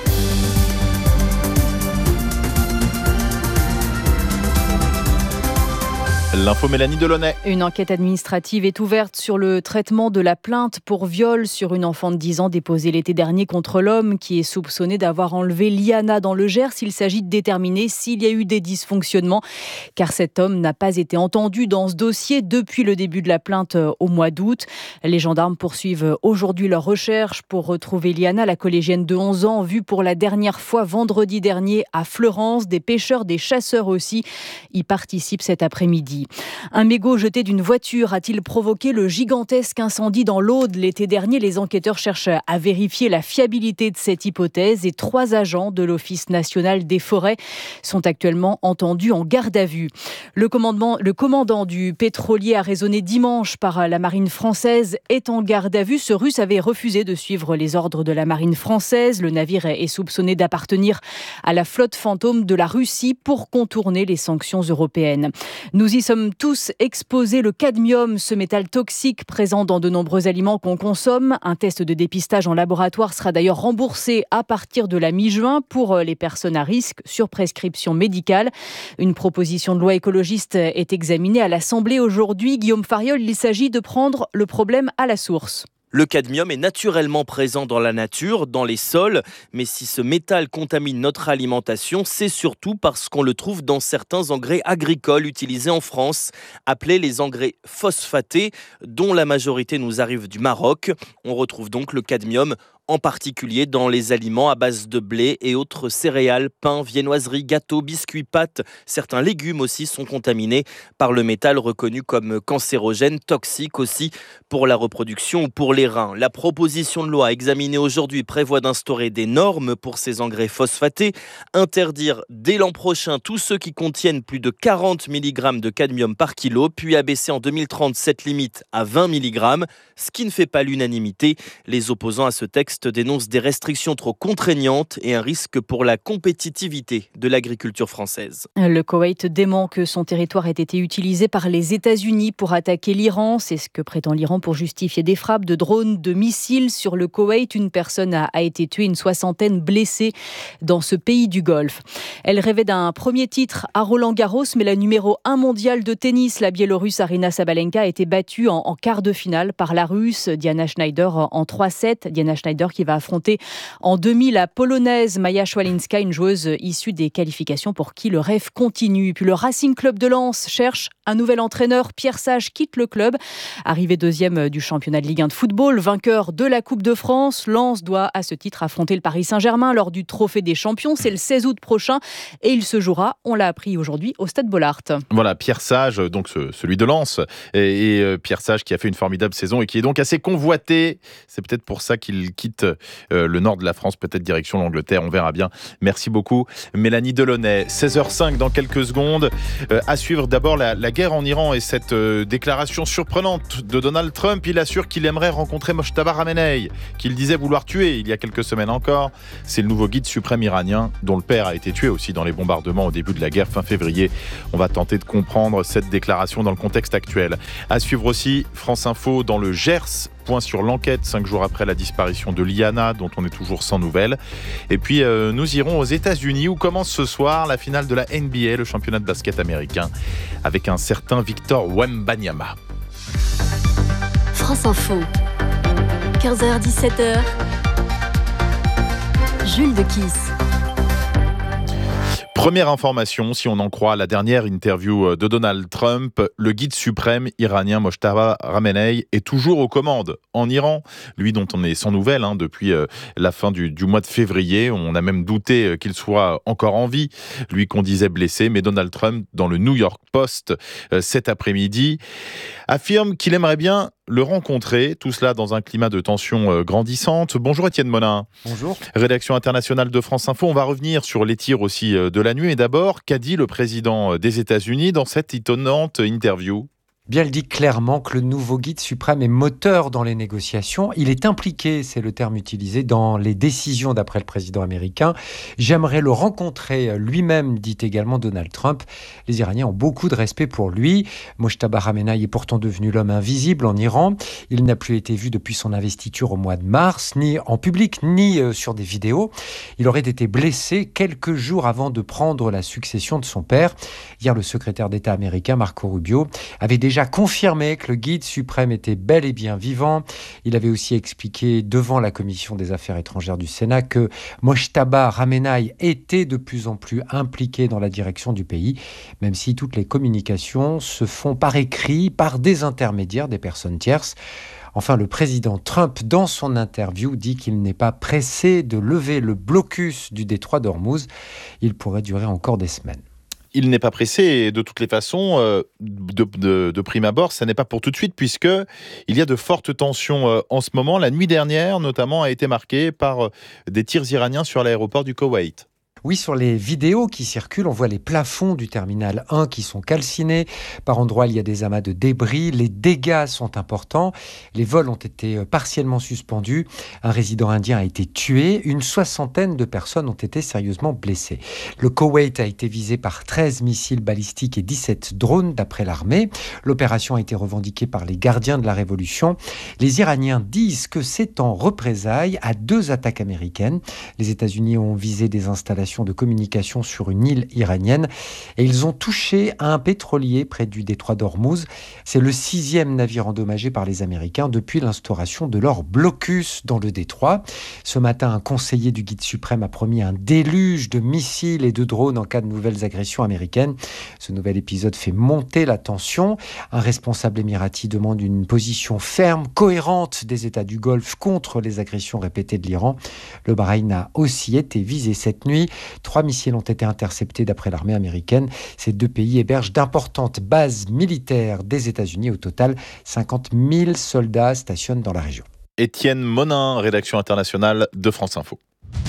L'info Mélanie Delaunay. Une enquête administrative est ouverte sur le traitement de la plainte pour viol sur une enfant de 10 ans déposée l'été dernier contre l'homme qui est soupçonné d'avoir enlevé Liana dans le Gers. Il s'agit de déterminer s'il y a eu des dysfonctionnements car cet homme n'a pas été entendu dans ce dossier depuis le début de la plainte au mois d'août. Les gendarmes poursuivent aujourd'hui leur recherche pour retrouver Liana, la collégienne de 11 ans, vue pour la dernière fois vendredi dernier à Fleurance. Des pêcheurs, des chasseurs aussi y participent cet après-midi. Un mégot jeté d'une voiture a-t-il provoqué le gigantesque incendie dans l'Aude l'été dernier? Les enquêteurs cherchent à vérifier la fiabilité de cette hypothèse et 3 agents de l'Office national des forêts sont actuellement entendus en garde à vue. Le commandant du pétrolier arraisonné dimanche par la marine française est en garde à vue. Ce Russe avait refusé de suivre les ordres de la marine française. Le navire est soupçonné d'appartenir à la flotte fantôme de la Russie pour contourner les sanctions européennes. Nous y sommes tous exposés. Le cadmium, ce métal toxique présent dans de nombreux aliments qu'on consomme. Un test de dépistage en laboratoire sera d'ailleurs remboursé à partir de la mi-juin pour les personnes à risque sur prescription médicale. Une proposition de loi écologiste est examinée à l'Assemblée aujourd'hui. Guillaume Fariol, il s'agit de prendre le problème à la source. Le cadmium est naturellement présent dans la nature, dans les sols, mais si ce métal contamine notre alimentation, c'est surtout parce qu'on le trouve dans certains engrais agricoles utilisés en France, appelés les engrais phosphatés, dont la majorité nous arrive du Maroc. On retrouve donc le cadmium en particulier dans les aliments à base de blé et autres céréales, pain, viennoiseries, gâteaux, biscuits, pâtes. Certains légumes aussi sont contaminés par le métal reconnu comme cancérogène, toxique aussi pour la reproduction ou pour les reins. La proposition de loi examinée aujourd'hui prévoit d'instaurer des normes pour ces engrais phosphatés, interdire dès l'an prochain tous ceux qui contiennent plus de 40 mg de cadmium par kilo, puis abaisser en 2030 cette limite à 20 mg, ce qui ne fait pas l'unanimité. Les opposants à ce texte dénoncent des restrictions trop contraignantes et un risque pour la compétitivité de l'agriculture française. Le Koweït dément que son territoire ait été utilisé par les États-Unis pour attaquer l'Iran. C'est ce que prétend l'Iran pour justifier des frappes de drones, de missiles sur le Koweït. Une personne a été tuée, une soixantaine blessée dans ce pays du Golfe. Elle rêvait d'un premier titre à Roland-Garros, mais la numéro 1 mondiale de tennis, la Biélorusse Aryna Sabalenka, a été battue en quart de finale par la Russe Diana Schneider en 3-7. Diana Schneider qui va affronter en demi la Polonaise Maja Szwalinska, une joueuse issue des qualifications pour qui le rêve continue. Puis le Racing Club de Lens cherche un nouvel entraîneur. Pierre Sage quitte le club. Arrivé deuxième du championnat de Ligue 1 de football, vainqueur de la Coupe de France, Lens doit à ce titre affronter le Paris Saint-Germain lors du Trophée des Champions. C'est le 16 août prochain et il se jouera, on l'a appris aujourd'hui, au Stade Bollaert. Voilà, Pierre Sage, donc celui de Lens, et Pierre Sage qui a fait une formidable saison et qui est donc assez convoité. C'est peut-être pour ça qu'il quitte le nord de la France, peut-être direction l'Angleterre, on verra bien. Merci beaucoup Mélanie Delaunay. 16h05 dans quelques secondes. À suivre d'abord la guerre en Iran et cette déclaration surprenante de Donald Trump. Il assure qu'il aimerait rencontrer Mojtaba Ramenei, qu'il disait vouloir tuer il y a quelques semaines encore. C'est le nouveau guide suprême iranien dont le père a été tué aussi dans les bombardements au début de la guerre fin février. On va tenter de comprendre cette déclaration dans le contexte actuel. À suivre aussi France Info dans le Gers. Point sur l'enquête 5 jours après la disparition de Liana, dont on est toujours sans nouvelles. Et puis nous irons aux États-Unis où commence ce soir la finale de la NBA, le championnat de basket américain, avec un certain Victor Wembanyama. France Info, 15h-17h, Jules de Kiss. Première information, si on en croit la dernière interview de Donald Trump, le guide suprême iranien Mojtaba Ramenei est toujours aux commandes en Iran. Lui dont on est sans nouvelles depuis la fin du mois de février. On a même douté qu'il soit encore en vie. Lui qu'on disait blessé, mais Donald Trump, dans le New York Post cet après-midi, affirme qu'il aimerait bien le rencontrer, tout cela dans un climat de tension grandissante. Bonjour Étienne Monin. Bonjour. Rédaction internationale de France Info. On va revenir sur les tirs aussi de la nuit. Et d'abord, qu'a dit le président des États-Unis dans cette étonnante interview ? Bien, il dit clairement que le nouveau guide suprême est moteur dans les négociations. Il est impliqué, c'est le terme utilisé, dans les décisions d'après le président américain. J'aimerais le rencontrer lui-même, dit également Donald Trump. Les Iraniens ont beaucoup de respect pour lui. Mojtaba Ramenei est pourtant devenu l'homme invisible en Iran. Il n'a plus été vu depuis son investiture au mois de mars, ni en public, ni sur des vidéos. Il aurait été blessé quelques jours avant de prendre la succession de son père. Hier, le secrétaire d'État américain, Marco Rubio, avait déjà confirmé que le guide suprême était bel et bien vivant. Il avait aussi expliqué devant la commission des affaires étrangères du Sénat que Mojtaba Ramenei était de plus en plus impliqué dans la direction du pays, même si toutes les communications se font par écrit, par des intermédiaires, des personnes tierces. Enfin, le président Trump, dans son interview, dit qu'il n'est pas pressé de lever le blocus du détroit d'Ormuz. Il pourrait durer encore des semaines. Il n'est pas pressé et de toutes les façons, de prime abord, ça n'est pas pour tout de suite puisque il y a de fortes tensions en ce moment. La nuit dernière, notamment, a été marquée par des tirs iraniens sur l'aéroport du Koweït. Oui, sur les vidéos qui circulent, on voit les plafonds du terminal 1 qui sont calcinés. Par endroits, il y a des amas de débris. Les dégâts sont importants. Les vols ont été partiellement suspendus. Un résident indien a été tué. Une soixantaine de personnes ont été sérieusement blessées. Le Koweït a été visé par 13 missiles balistiques et 17 drones, d'après l'armée. L'opération a été revendiquée par les gardiens de la Révolution. Les Iraniens disent que c'est en représailles à 2 attaques américaines. Les États-Unis ont visé des installations installations de communication sur une île iranienne. Et ils ont touché à un pétrolier près du détroit d'Ormuz. C'est le 6e navire endommagé par les Américains depuis l'instauration de leur blocus dans le détroit. Ce matin, un conseiller du guide suprême a promis un déluge de missiles et de drones en cas de nouvelles agressions américaines. Ce nouvel épisode fait monter la tension. Un responsable émirati demande une position ferme, cohérente des États du Golfe contre les agressions répétées de l'Iran. Le Bahreïn a aussi été visé cette nuit. 3 missiles ont été interceptés d'après l'armée américaine. Ces 2 pays hébergent d'importantes bases militaires des États-Unis. Au total, 50 000 soldats stationnent dans la région. Étienne Monin, rédaction internationale de France Info.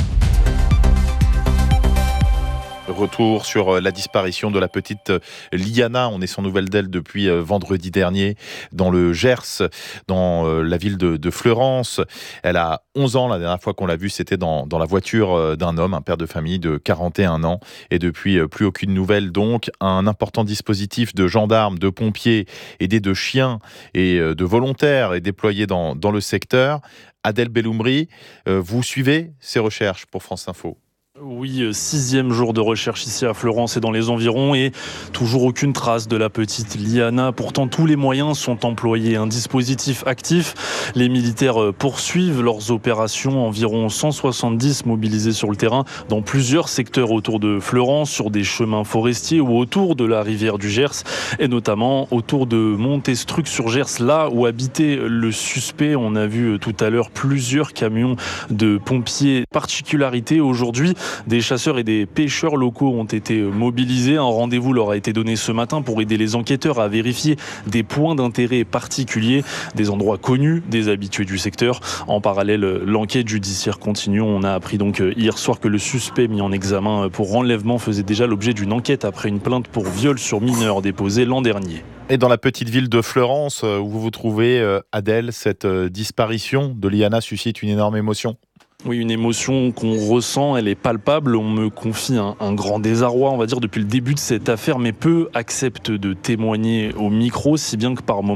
Retour sur la disparition de la petite Liana. On est sans nouvelles d'elle depuis vendredi dernier dans le Gers, dans la ville de Fleurance. Elle a 11 ans. La dernière fois qu'on l'a vue, c'était dans la voiture d'un homme, un père de famille de 41 ans. Et depuis, plus aucune nouvelle. Donc, un important dispositif de gendarmes, de pompiers, aidés de chiens et de volontaires est déployé dans le secteur. Adèle Belloumri, vous suivez ces recherches pour France Info? Oui, 6e jour de recherche ici à Fleurance et dans les environs et toujours aucune trace de la petite Liana. Pourtant, tous les moyens sont employés. Un dispositif actif. Les militaires poursuivent leurs opérations. Environ 170 mobilisés sur le terrain dans plusieurs secteurs autour de Fleurance, sur des chemins forestiers ou autour de la rivière du Gers et notamment autour de Montestruc-sur-Gers, là où habitait le suspect. On a vu tout à l'heure plusieurs camions de pompiers. Particularité aujourd'hui, des chasseurs et des pêcheurs locaux ont été mobilisés. Un rendez-vous leur a été donné ce matin pour aider les enquêteurs à vérifier des points d'intérêt particuliers, des endroits connus des habitués du secteur. En parallèle, l'enquête judiciaire continue. On a appris donc hier soir que le suspect mis en examen pour enlèvement faisait déjà l'objet d'une enquête après une plainte pour viol sur mineur déposée l'an dernier. Et dans la petite ville de Fleurance, où vous vous trouvez, Adèle, cette disparition de Liana suscite une énorme émotion? Oui, une émotion qu'on ressent, elle est palpable. On me confie un grand désarroi, on va dire, depuis le début de cette affaire, mais peu acceptent de témoigner au micro, si bien que par moment,